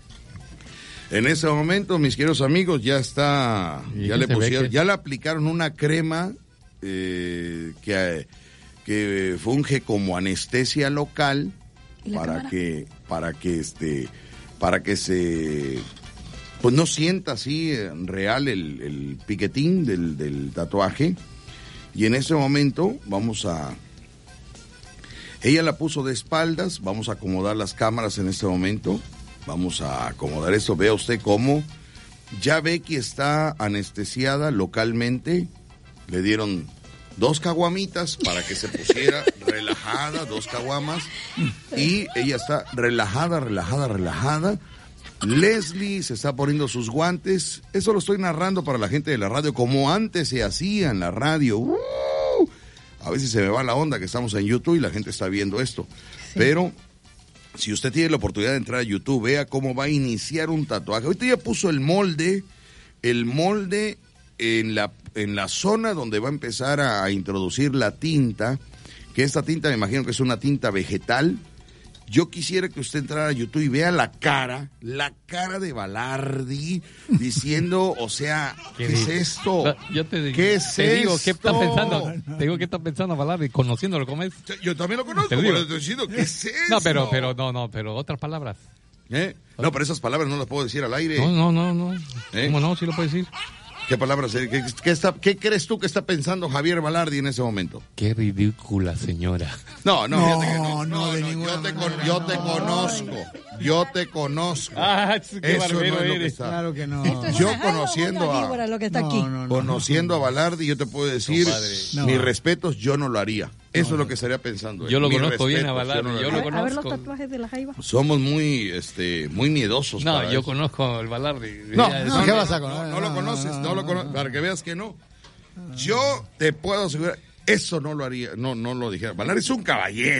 Speaker 2: En ese momento, mis queridos amigos, ya está, ya le pusieron, ya le aplicaron una crema eh, que, que funge como anestesia local para que, para que este, para que se, pues no sienta así real el, el piquetín del, del tatuaje. Y en ese momento vamos a, ella la puso de espaldas, vamos a acomodar las cámaras en este momento. Vamos a acomodar esto. Vea usted cómo ya Becky está anestesiada localmente. Le dieron dos caguamitas para que se pusiera relajada, dos caguamas. Y ella está relajada, relajada, relajada. Leslie se está poniendo sus guantes. Eso lo estoy narrando para la gente de la radio, como antes se hacía en la radio. ¡Uh! A veces se me va la onda que estamos en YouTube y la gente está viendo esto. Sí. Pero si usted tiene la oportunidad de entrar a YouTube, vea cómo va a iniciar un tatuaje. Ahorita ya puso el molde, el molde en la, en la zona donde va a empezar a, a introducir la tinta, que esta tinta me imagino que es una tinta vegetal. Yo quisiera que usted entrara a YouTube y vea la cara, la cara de Balardi diciendo, o sea, ¿qué, ¿qué es esto?
Speaker 17: No, yo te, digo,
Speaker 2: ¿Qué es
Speaker 17: te
Speaker 2: esto?
Speaker 17: digo, ¿qué está pensando? Te digo, ¿qué está pensando Balardi? Conociéndolo como es.
Speaker 2: Yo también lo conozco, pero estoy diciendo, ¿qué es eso?
Speaker 17: No, pero, pero, no, no, pero otras palabras.
Speaker 2: ¿Eh? No, pero esas palabras no las puedo decir al aire.
Speaker 17: No, no, no, no. ¿Eh? ¿Cómo no? Sí lo puedes decir.
Speaker 2: ¿Qué palabras? ¿Qué, qué, está, ¿Qué crees tú que está pensando Javier Balardi en ese momento?
Speaker 17: Qué ridícula señora.
Speaker 2: No, no,
Speaker 28: no,
Speaker 2: que no,
Speaker 28: no,
Speaker 2: no,
Speaker 28: de
Speaker 2: no
Speaker 28: ninguna
Speaker 2: yo, te
Speaker 28: manera,
Speaker 2: con, yo
Speaker 28: no.
Speaker 2: te conozco, yo te conozco.
Speaker 17: Ah, qué
Speaker 2: Eso no es lo que
Speaker 17: eres.
Speaker 2: está.
Speaker 28: Claro que no.
Speaker 3: Esto es
Speaker 2: Yo
Speaker 3: una-
Speaker 2: conociendo a-
Speaker 3: víbora lo que está
Speaker 28: No,
Speaker 3: aquí.
Speaker 28: no, no.
Speaker 2: Conociendo a Balardi, yo te puedo decir,
Speaker 28: No.
Speaker 2: mis respetos, yo no lo haría. Eso es lo que estaría pensando.
Speaker 17: Yo
Speaker 2: él.
Speaker 17: lo
Speaker 2: Mis
Speaker 17: conozco bien a
Speaker 2: respetos,
Speaker 17: Balardi,
Speaker 2: no
Speaker 17: yo
Speaker 2: haría.
Speaker 17: lo
Speaker 3: A ver, a ver los
Speaker 17: conozco.
Speaker 3: tatuajes de la Jaiba.
Speaker 2: Somos muy, este, muy miedosos.
Speaker 17: No,
Speaker 2: para
Speaker 17: yo
Speaker 2: eso.
Speaker 17: conozco al Balardi.
Speaker 2: No,
Speaker 17: Ya,
Speaker 2: no,
Speaker 28: ¿qué
Speaker 2: no,
Speaker 28: vas
Speaker 2: no,
Speaker 28: a conocer?
Speaker 2: no, no lo conoces, no lo conoces, para que veas que no. Yo te puedo asegurar, eso no lo haría, no, no lo dijera. Balardi es un caballero,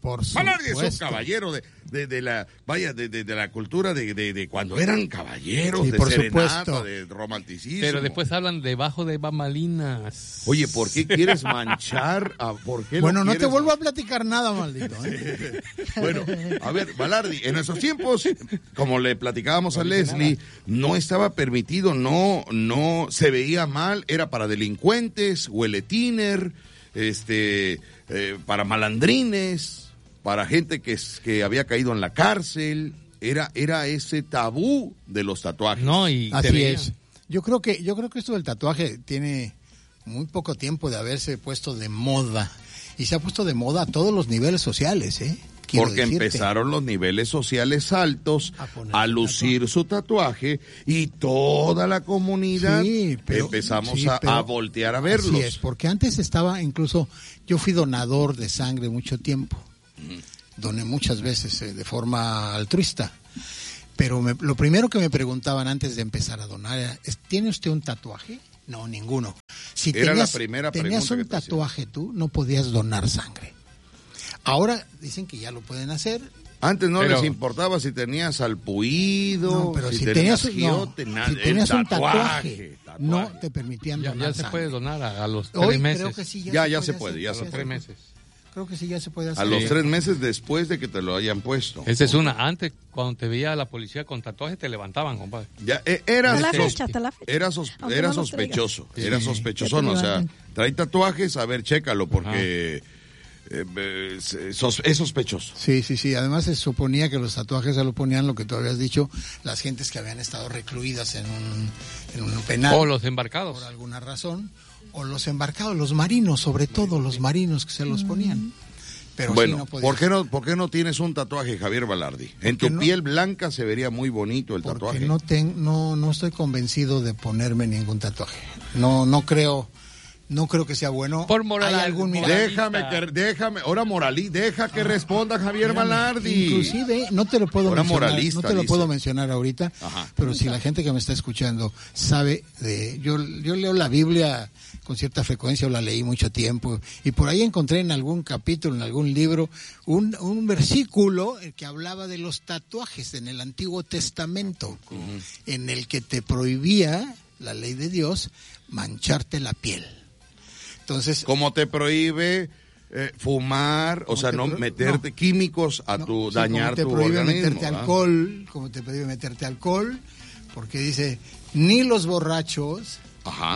Speaker 28: Por
Speaker 2: Balardi es un
Speaker 28: supuesto.
Speaker 2: caballero de, de, de la, vaya, de, de, de la cultura de, de, de cuando eran caballeros,
Speaker 28: Sí,
Speaker 2: de
Speaker 28: por
Speaker 2: serenata,
Speaker 28: supuesto.
Speaker 2: de romanticismo.
Speaker 17: Pero después hablan debajo de bambalinas.
Speaker 2: Oye, ¿por qué quieres manchar? A, ¿por qué lo
Speaker 28: Bueno, no te
Speaker 2: quieres
Speaker 28: vuelvo a platicar nada, maldito. ¿eh?
Speaker 2: Bueno, a ver, Balardi, en nuestros tiempos, como le platicábamos a Leslie, no estaba permitido, no, no se veía mal, era para delincuentes, hueletiner, este, eh, para malandrines, para gente que, que había caído en la cárcel, era, era ese tabú de los tatuajes.
Speaker 17: No, y
Speaker 28: Así es. Yo creo que, yo creo que esto del tatuaje tiene muy poco tiempo de haberse puesto de moda. Y se ha puesto de moda a todos los niveles sociales, ¿eh? Quiero
Speaker 2: Porque
Speaker 28: decirte.
Speaker 2: empezaron los niveles sociales altos a, a lucir su tatuaje y toda la comunidad
Speaker 28: Sí, pero-
Speaker 2: empezamos
Speaker 28: sí,
Speaker 2: a,
Speaker 28: pero-
Speaker 2: a voltear a verlos.
Speaker 28: Así es, porque antes estaba incluso, yo fui donador de sangre mucho tiempo. Doné muchas veces eh, de forma altruista. Pero me- lo primero que me preguntaban antes de empezar a donar era, ¿es- ¿tiene usted un tatuaje? No, ninguno. Si
Speaker 2: Era la
Speaker 28: tenías,
Speaker 2: primera
Speaker 28: tenías
Speaker 2: pregunta
Speaker 28: un
Speaker 2: que te hacían.
Speaker 28: tatuaje tú, no podías donar sangre. Ahora dicen que ya lo pueden hacer.
Speaker 2: Antes no
Speaker 28: Pero-
Speaker 2: les importaba si tenías alpuido,
Speaker 28: No, pero
Speaker 2: si,
Speaker 28: si
Speaker 2: tenías,
Speaker 28: tenías, no,
Speaker 2: giote, nada,
Speaker 28: si
Speaker 2: el
Speaker 28: tenías un
Speaker 2: tatuaje.
Speaker 28: tatuaje, no te permitían
Speaker 17: Ya,
Speaker 28: donar
Speaker 17: ya se
Speaker 28: sangre.
Speaker 17: puede donar a, a los
Speaker 28: Hoy
Speaker 17: tres meses.
Speaker 28: creo que sí,
Speaker 2: Ya, ya se puede, ya
Speaker 17: a
Speaker 2: se
Speaker 17: los
Speaker 2: puede.
Speaker 17: tres meses.
Speaker 28: Creo que sí, ya se puede hacer.
Speaker 2: A los tres meses después de que te lo hayan puesto.
Speaker 17: Esa es una. Antes, cuando te veía la policía con tatuajes, te levantaban, compadre.
Speaker 2: Ya, eh, era,
Speaker 17: Hasta la
Speaker 2: sos-
Speaker 17: fecha, hasta la fecha.
Speaker 2: era, sos-
Speaker 17: Aunque
Speaker 2: era
Speaker 17: no los
Speaker 2: sospechoso,
Speaker 17: traigas.
Speaker 2: era
Speaker 17: Sí.
Speaker 2: sospechoso,
Speaker 17: Ya te
Speaker 2: o sea,
Speaker 17: levantan.
Speaker 2: trae tatuajes, a ver, chécalo, porque eh, eh, sos- es sospechoso.
Speaker 28: Sí, sí, sí. Además se suponía que los tatuajes se lo ponían, lo que tú habías dicho, las gentes que habían estado recluidas en un, en un penal.
Speaker 17: O los embarcados.
Speaker 28: Por alguna razón. O los embarcados, los marinos, sobre todo los marinos que se los ponían. Pero
Speaker 2: bueno,
Speaker 28: sí no podías.
Speaker 2: ¿por qué no, por qué no tienes un tatuaje, Javier Balardi? En tu
Speaker 28: no?
Speaker 2: piel blanca se vería muy bonito el
Speaker 28: Porque
Speaker 2: tatuaje.
Speaker 28: no, ten- no, no estoy convencido de ponerme ningún tatuaje. No, no creo, no creo que sea bueno.
Speaker 17: Por moral-
Speaker 28: Hay algún mira-
Speaker 2: Déjame que, déjame, ahora moralí, deja que responda Javier
Speaker 28: Mírame,
Speaker 2: Balardi.
Speaker 28: Inclusive, no te lo puedo
Speaker 2: Ahora
Speaker 28: mencionar,
Speaker 2: moralista,
Speaker 28: no te lo
Speaker 2: dice.
Speaker 28: puedo mencionar ahorita,
Speaker 2: Ajá.
Speaker 28: pero si la gente que me está escuchando sabe de, yo, yo leo la Biblia con cierta frecuencia, o la leí mucho tiempo, y por ahí encontré en algún capítulo, en algún libro, un, un versículo que hablaba de los tatuajes en el Antiguo Testamento, en el que te prohibía la ley de Dios mancharte la piel. Entonces,
Speaker 2: Como te prohíbe eh, fumar, o sea,
Speaker 28: te
Speaker 2: no
Speaker 28: pro-
Speaker 2: meterte
Speaker 28: no.
Speaker 2: químicos a
Speaker 28: No,
Speaker 2: tu
Speaker 28: sí,
Speaker 2: dañar
Speaker 28: como te
Speaker 2: tu
Speaker 28: prohíbe
Speaker 2: organismo.
Speaker 28: meterte
Speaker 2: ¿verdad?
Speaker 28: alcohol, como te prohíbe meterte alcohol, porque dice, ni los borrachos,
Speaker 2: Ajá.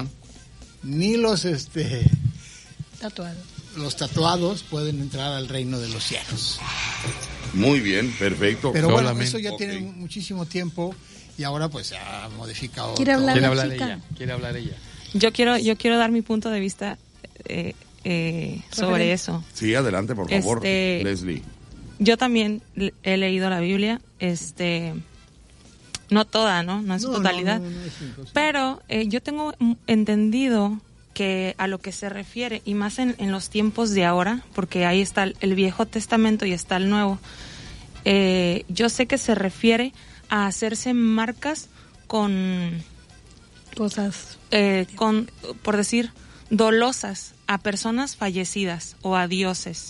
Speaker 28: ni los este
Speaker 3: Tatuado.
Speaker 28: los tatuados pueden entrar al reino de los cielos.
Speaker 2: Muy bien, perfecto.
Speaker 28: Pero bueno,
Speaker 2: Solamente-
Speaker 28: eso ya
Speaker 2: Ok.
Speaker 28: tiene muchísimo tiempo y ahora pues se ha modificado.
Speaker 3: ¿Quiere
Speaker 28: todo.
Speaker 3: hablar
Speaker 17: Quiere
Speaker 3: la
Speaker 17: hablar
Speaker 3: chica?
Speaker 17: ella. Quiere hablar ella.
Speaker 4: Yo quiero, yo quiero dar mi punto de vista eh, eh, sobre eso.
Speaker 2: Sí, adelante, por favor,
Speaker 4: Este-
Speaker 2: Leslie.
Speaker 4: Yo también le- he leído la Biblia, este, no toda, ¿no? No en su
Speaker 28: No, no,
Speaker 4: totalidad.
Speaker 28: no, no es imposible.
Speaker 4: Pero eh, yo tengo mm, entendido que a lo que se refiere, y más en, en los tiempos de ahora, porque ahí está el, el Viejo Testamento y está el Nuevo, eh, yo sé que se refiere a hacerse marcas con
Speaker 3: Cosas.
Speaker 4: eh, con, por decir, dolosas a personas fallecidas o a dioses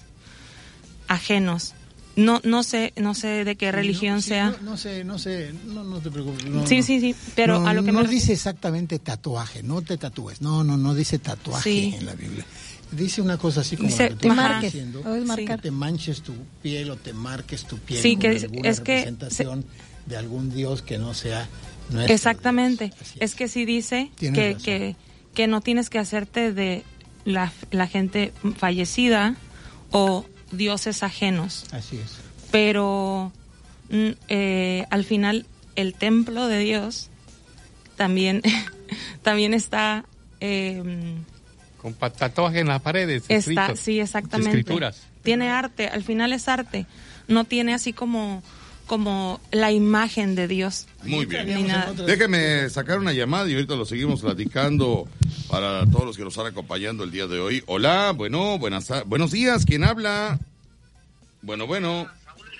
Speaker 4: ajenos. No, no sé, no sé de qué
Speaker 28: Sí,
Speaker 4: religión
Speaker 28: no, sí,
Speaker 4: sea.
Speaker 28: No, no sé, no sé, no, no te preocupes. no,
Speaker 4: Sí,
Speaker 28: no.
Speaker 4: sí, sí, pero
Speaker 28: No,
Speaker 4: a lo que
Speaker 28: no
Speaker 4: me
Speaker 28: dice exactamente tatuaje, no te tatúes. No, no, no dice tatuaje
Speaker 4: Sí.
Speaker 28: en la Biblia. Dice una cosa así como
Speaker 4: Dice,
Speaker 28: la que tú
Speaker 4: ajá.
Speaker 28: estás
Speaker 3: Marques,
Speaker 28: diciendo,
Speaker 3: o es marcar.
Speaker 28: que te manches tu piel o te marques tu piel
Speaker 4: Sí,
Speaker 28: con
Speaker 4: que es-
Speaker 28: alguna
Speaker 4: es que
Speaker 28: representación de algún dios que no sea nuestro.
Speaker 4: Exactamente. Es que sí dice
Speaker 28: Tienes
Speaker 4: que,
Speaker 28: razón.
Speaker 4: que, que no tienes que hacerte de la, la gente fallecida o dioses ajenos.
Speaker 28: Así es.
Speaker 4: Pero mm, eh, al final el templo de Dios también, también está... eh,
Speaker 17: Con pa- tatuajes en las paredes.
Speaker 4: Está,
Speaker 17: escritos.
Speaker 4: sí, exactamente.
Speaker 17: Escrituras.
Speaker 4: Tiene arte, al final es arte. No tiene así como, como la imagen de Dios.
Speaker 2: Muy bien.
Speaker 4: Ni nada.
Speaker 2: Déjeme sacar una llamada y ahorita lo seguimos platicando para todos los que nos están acompañando el día de hoy. Hola, bueno, buenas ta- buenos días, ¿quién habla? Bueno, bueno.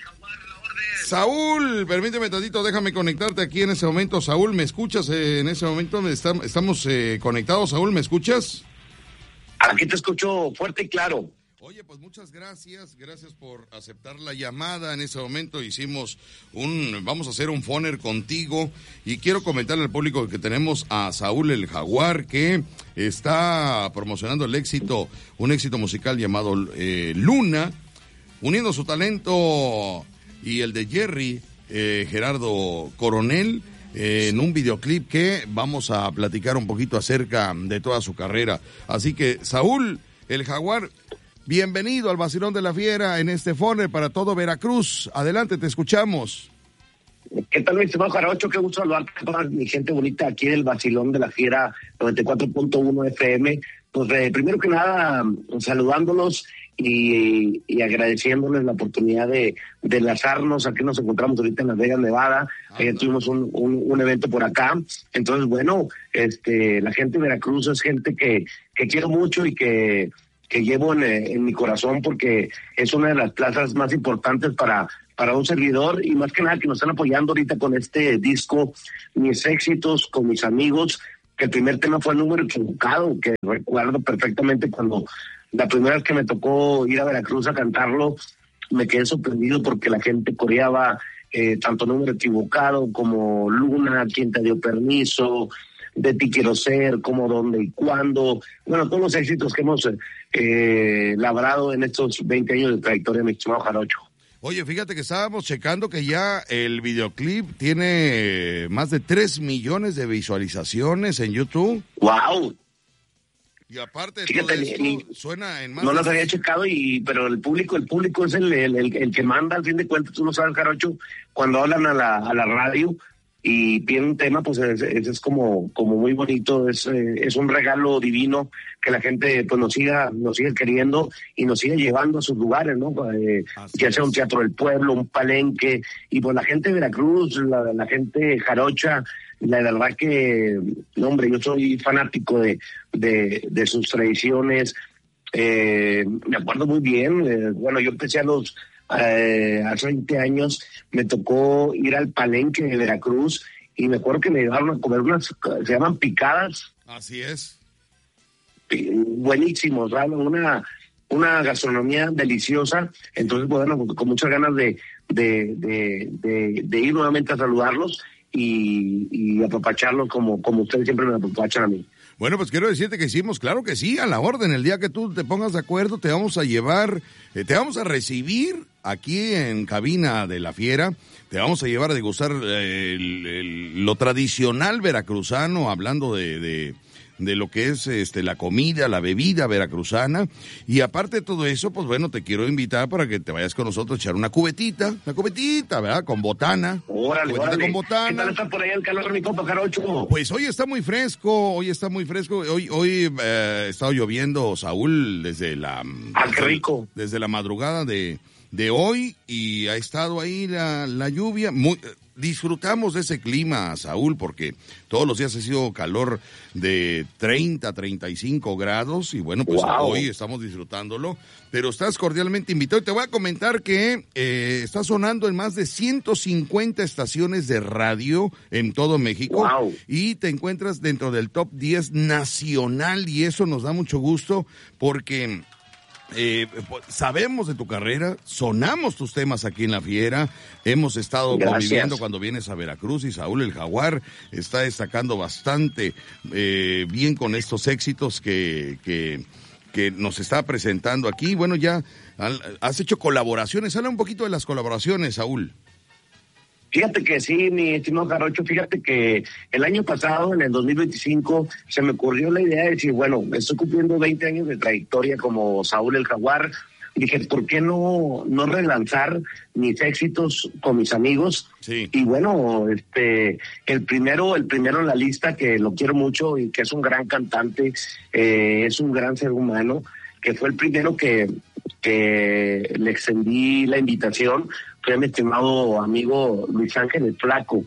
Speaker 2: Saúl, permíteme tantito, déjame conectarte aquí en ese momento. Saúl, ¿me escuchas eh, en ese momento? Estam- Estamos eh, conectados, Saúl, ¿me escuchas?
Speaker 6: Aquí te escucho fuerte y claro.
Speaker 2: Oye, pues muchas gracias, gracias por aceptar la llamada. En ese momento hicimos un, vamos a hacer un phoner contigo y quiero comentarle al público que tenemos a Saúl el Jaguar, que está promocionando el éxito, un éxito musical llamado eh, Luna, uniendo su talento y el de Jerry, eh, Gerardo Coronel, eh, en un videoclip que vamos a platicar un poquito acerca de toda su carrera. Así que, Saúl el Jaguar, bienvenido al Vacilón de la Fiera en este Foner para todo Veracruz. Adelante, te escuchamos.
Speaker 6: ¿Qué tal, mi estimado Jarocho? Qué gusto saludarte a toda mi gente bonita aquí del Vacilón de la Fiera noventa y cuatro punto uno F M. Pues eh, primero que nada, saludándolos y, y agradeciéndoles la oportunidad de, de enlazarnos. Aquí nos encontramos ahorita en Las Vegas, Nevada. Ayer tuvimos un, un, un evento por acá. Entonces, bueno, este, la gente de Veracruz es gente que, que quiero mucho y que que llevo en, en mi corazón porque es una de las plazas más importantes para, para un servidor y más que nada que nos están apoyando ahorita con este disco, mis éxitos con mis amigos, que el primer tema fue el número equivocado, que recuerdo perfectamente cuando la primera vez que me tocó ir a Veracruz a cantarlo, me quedé sorprendido porque la gente coreaba eh, tanto número equivocado como Luna, quién te dio permiso, de ti quiero ser, cómo, dónde y cuándo. Bueno, todos los éxitos que hemos eh, labrado en estos veinte años de trayectoria, mi estimado Jarocho.
Speaker 2: Oye, fíjate que estábamos checando que ya el videoclip tiene más de tres millones de visualizaciones en YouTube.
Speaker 6: ¡Wow!
Speaker 2: Y aparte de
Speaker 6: Fíjate,
Speaker 2: todo esto,
Speaker 6: ni,
Speaker 2: suena en más...
Speaker 6: No
Speaker 2: de...
Speaker 6: las había checado, y pero el público el público es el, el, el, el que manda, al fin de cuentas, tú lo sabes, Jarocho, cuando hablan a la, a la radio y piden un tema, pues es, es, es como, como muy bonito, es, eh, es un regalo divino que la gente pues nos siga, nos siga queriendo y nos siga llevando a sus lugares, ¿no? Eh, ya sea un teatro del pueblo, un palenque, y pues la gente de Veracruz, la, la gente jarocha, la verdad que, no, hombre, yo soy fanático de, de, de sus tradiciones. Eh, me acuerdo muy bien, eh, bueno, yo empecé a los Eh, hace veinte años, me tocó ir al palenque de Veracruz y me acuerdo que me llevaron a comer unas, se llaman picadas.
Speaker 2: Así es.
Speaker 6: Buenísimos, ¿verdad? Una, una gastronomía deliciosa. Entonces, bueno, con muchas ganas de, de, de, de, de ir nuevamente a saludarlos y, y apapacharlos como, como ustedes siempre me apapachan a mí.
Speaker 2: Bueno, pues quiero decirte que hicimos, claro que sí, a la orden. El día que tú te pongas de acuerdo, te vamos a llevar, eh, te vamos a recibir aquí en cabina de La Fiera. Te vamos a llevar a degustar eh, el, el, lo tradicional veracruzano, hablando de, de, de lo que es este la comida, la bebida veracruzana. Y aparte de todo eso, pues bueno, te quiero invitar para que te vayas con nosotros a echar una cubetita, una cubetita, ¿verdad? Con botana.
Speaker 6: Órale,
Speaker 2: cubetita
Speaker 6: órale.
Speaker 2: con botana.
Speaker 6: ¿Qué tal está por ahí el calor, mi compa Jarocho?
Speaker 2: Pues hoy está muy fresco, hoy está muy fresco. Hoy hoy eh, ha estado lloviendo, Saúl, desde la...
Speaker 6: Ah, qué rico.
Speaker 2: Desde la madrugada de, de hoy y ha estado ahí la, la lluvia. Muy, disfrutamos de ese clima, Saúl, porque todos los días ha sido calor de treinta, treinta y cinco grados y bueno, pues
Speaker 6: wow.
Speaker 2: Hoy estamos disfrutándolo, pero estás cordialmente invitado. Te voy a comentar que eh, está sonando en más de ciento cincuenta estaciones de radio en todo México
Speaker 6: wow.
Speaker 2: Y te encuentras dentro del top diez nacional y eso nos da mucho gusto porque... Eh, sabemos de tu carrera, sonamos tus temas aquí en La Fiera, hemos estado
Speaker 6: Gracias.
Speaker 2: conviviendo cuando vienes a Veracruz y Saúl el Jaguar está destacando bastante eh, bien con estos éxitos que, que, que nos está presentando aquí. Bueno, ya has hecho colaboraciones, habla un poquito de las colaboraciones, Saúl.
Speaker 6: Fíjate que sí, mi estimado Jarocho, fíjate que el año pasado, en el dos mil veinticinco, se me ocurrió la idea de decir, bueno, estoy cumpliendo veinte años de trayectoria como Saúl el Jaguar. Dije, ¿por qué no, no relanzar mis éxitos con mis amigos?
Speaker 2: Sí.
Speaker 6: Y bueno, este, el primero, el primero en la lista, que lo quiero mucho y que es un gran cantante, eh, es un gran ser humano, que fue el primero que, que le extendí la invitación, fue mi estimado amigo Luis Ángel el Flaco.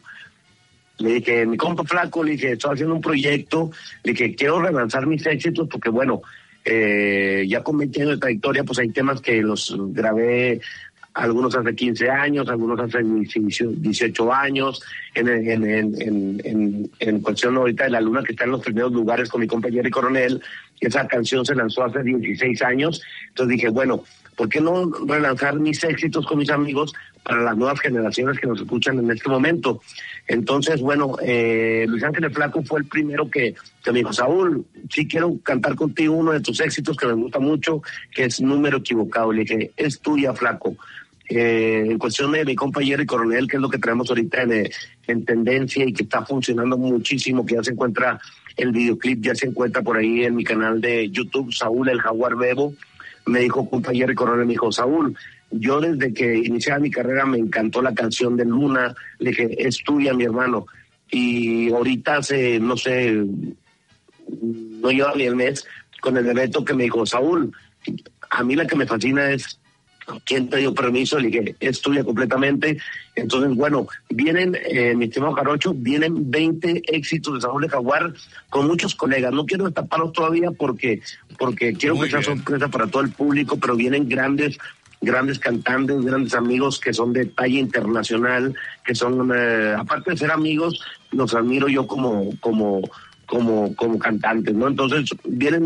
Speaker 6: Le dije, mi compa Flaco, le dije, estoy haciendo un proyecto, le dije, quiero relanzar mis éxitos porque bueno, eh, ya con veinte años de trayectoria, pues hay temas que los grabé algunos hace quince años, algunos hace dieciocho años, en, en, en, en, en, en cuestión ahorita de La Luna, que está en los primeros lugares con mi compañero y Coronel, esa canción se lanzó hace dieciséis años, entonces dije, bueno, ¿por qué no relanzar mis éxitos con mis amigos para las nuevas generaciones que nos escuchan en este momento? Entonces, bueno, eh, Luis Ángel el Flaco fue el primero que, que me dijo, Saúl, sí quiero cantar contigo uno de tus éxitos que me gusta mucho, que es Número Equivocado. Le dije, es tuya, Flaco. Eh, en cuestión de mi compañero y Coronel, que es lo que traemos ahorita en, en tendencia y que está funcionando muchísimo, que ya se encuentra el videoclip, ya se encuentra por ahí en mi canal de YouTube, Saúl el Jaguar Bebo. Me dijo compañero y Coronel, me dijo, Saúl, yo desde que iniciaba mi carrera me encantó la canción de Luna. Le dije, es tuya, mi hermano. Y ahorita hace, no sé, no lleva ni el mes, con el evento que me dijo, Saúl, a mí la que me fascina es ¿quién te dio permiso? Le dije, es tuya completamente. Entonces, bueno, vienen, eh, mi estimado Jarocho, vienen veinte éxitos de Saúl el Jaguar con muchos colegas. No quiero destaparlos todavía porque, porque quiero Muy que sea sorpresa para todo el público, pero vienen grandes, grandes cantantes, grandes amigos que son de talla internacional, que son, eh, aparte de ser amigos, los admiro yo como, como, como, como cantantes, ¿no? Entonces, vienen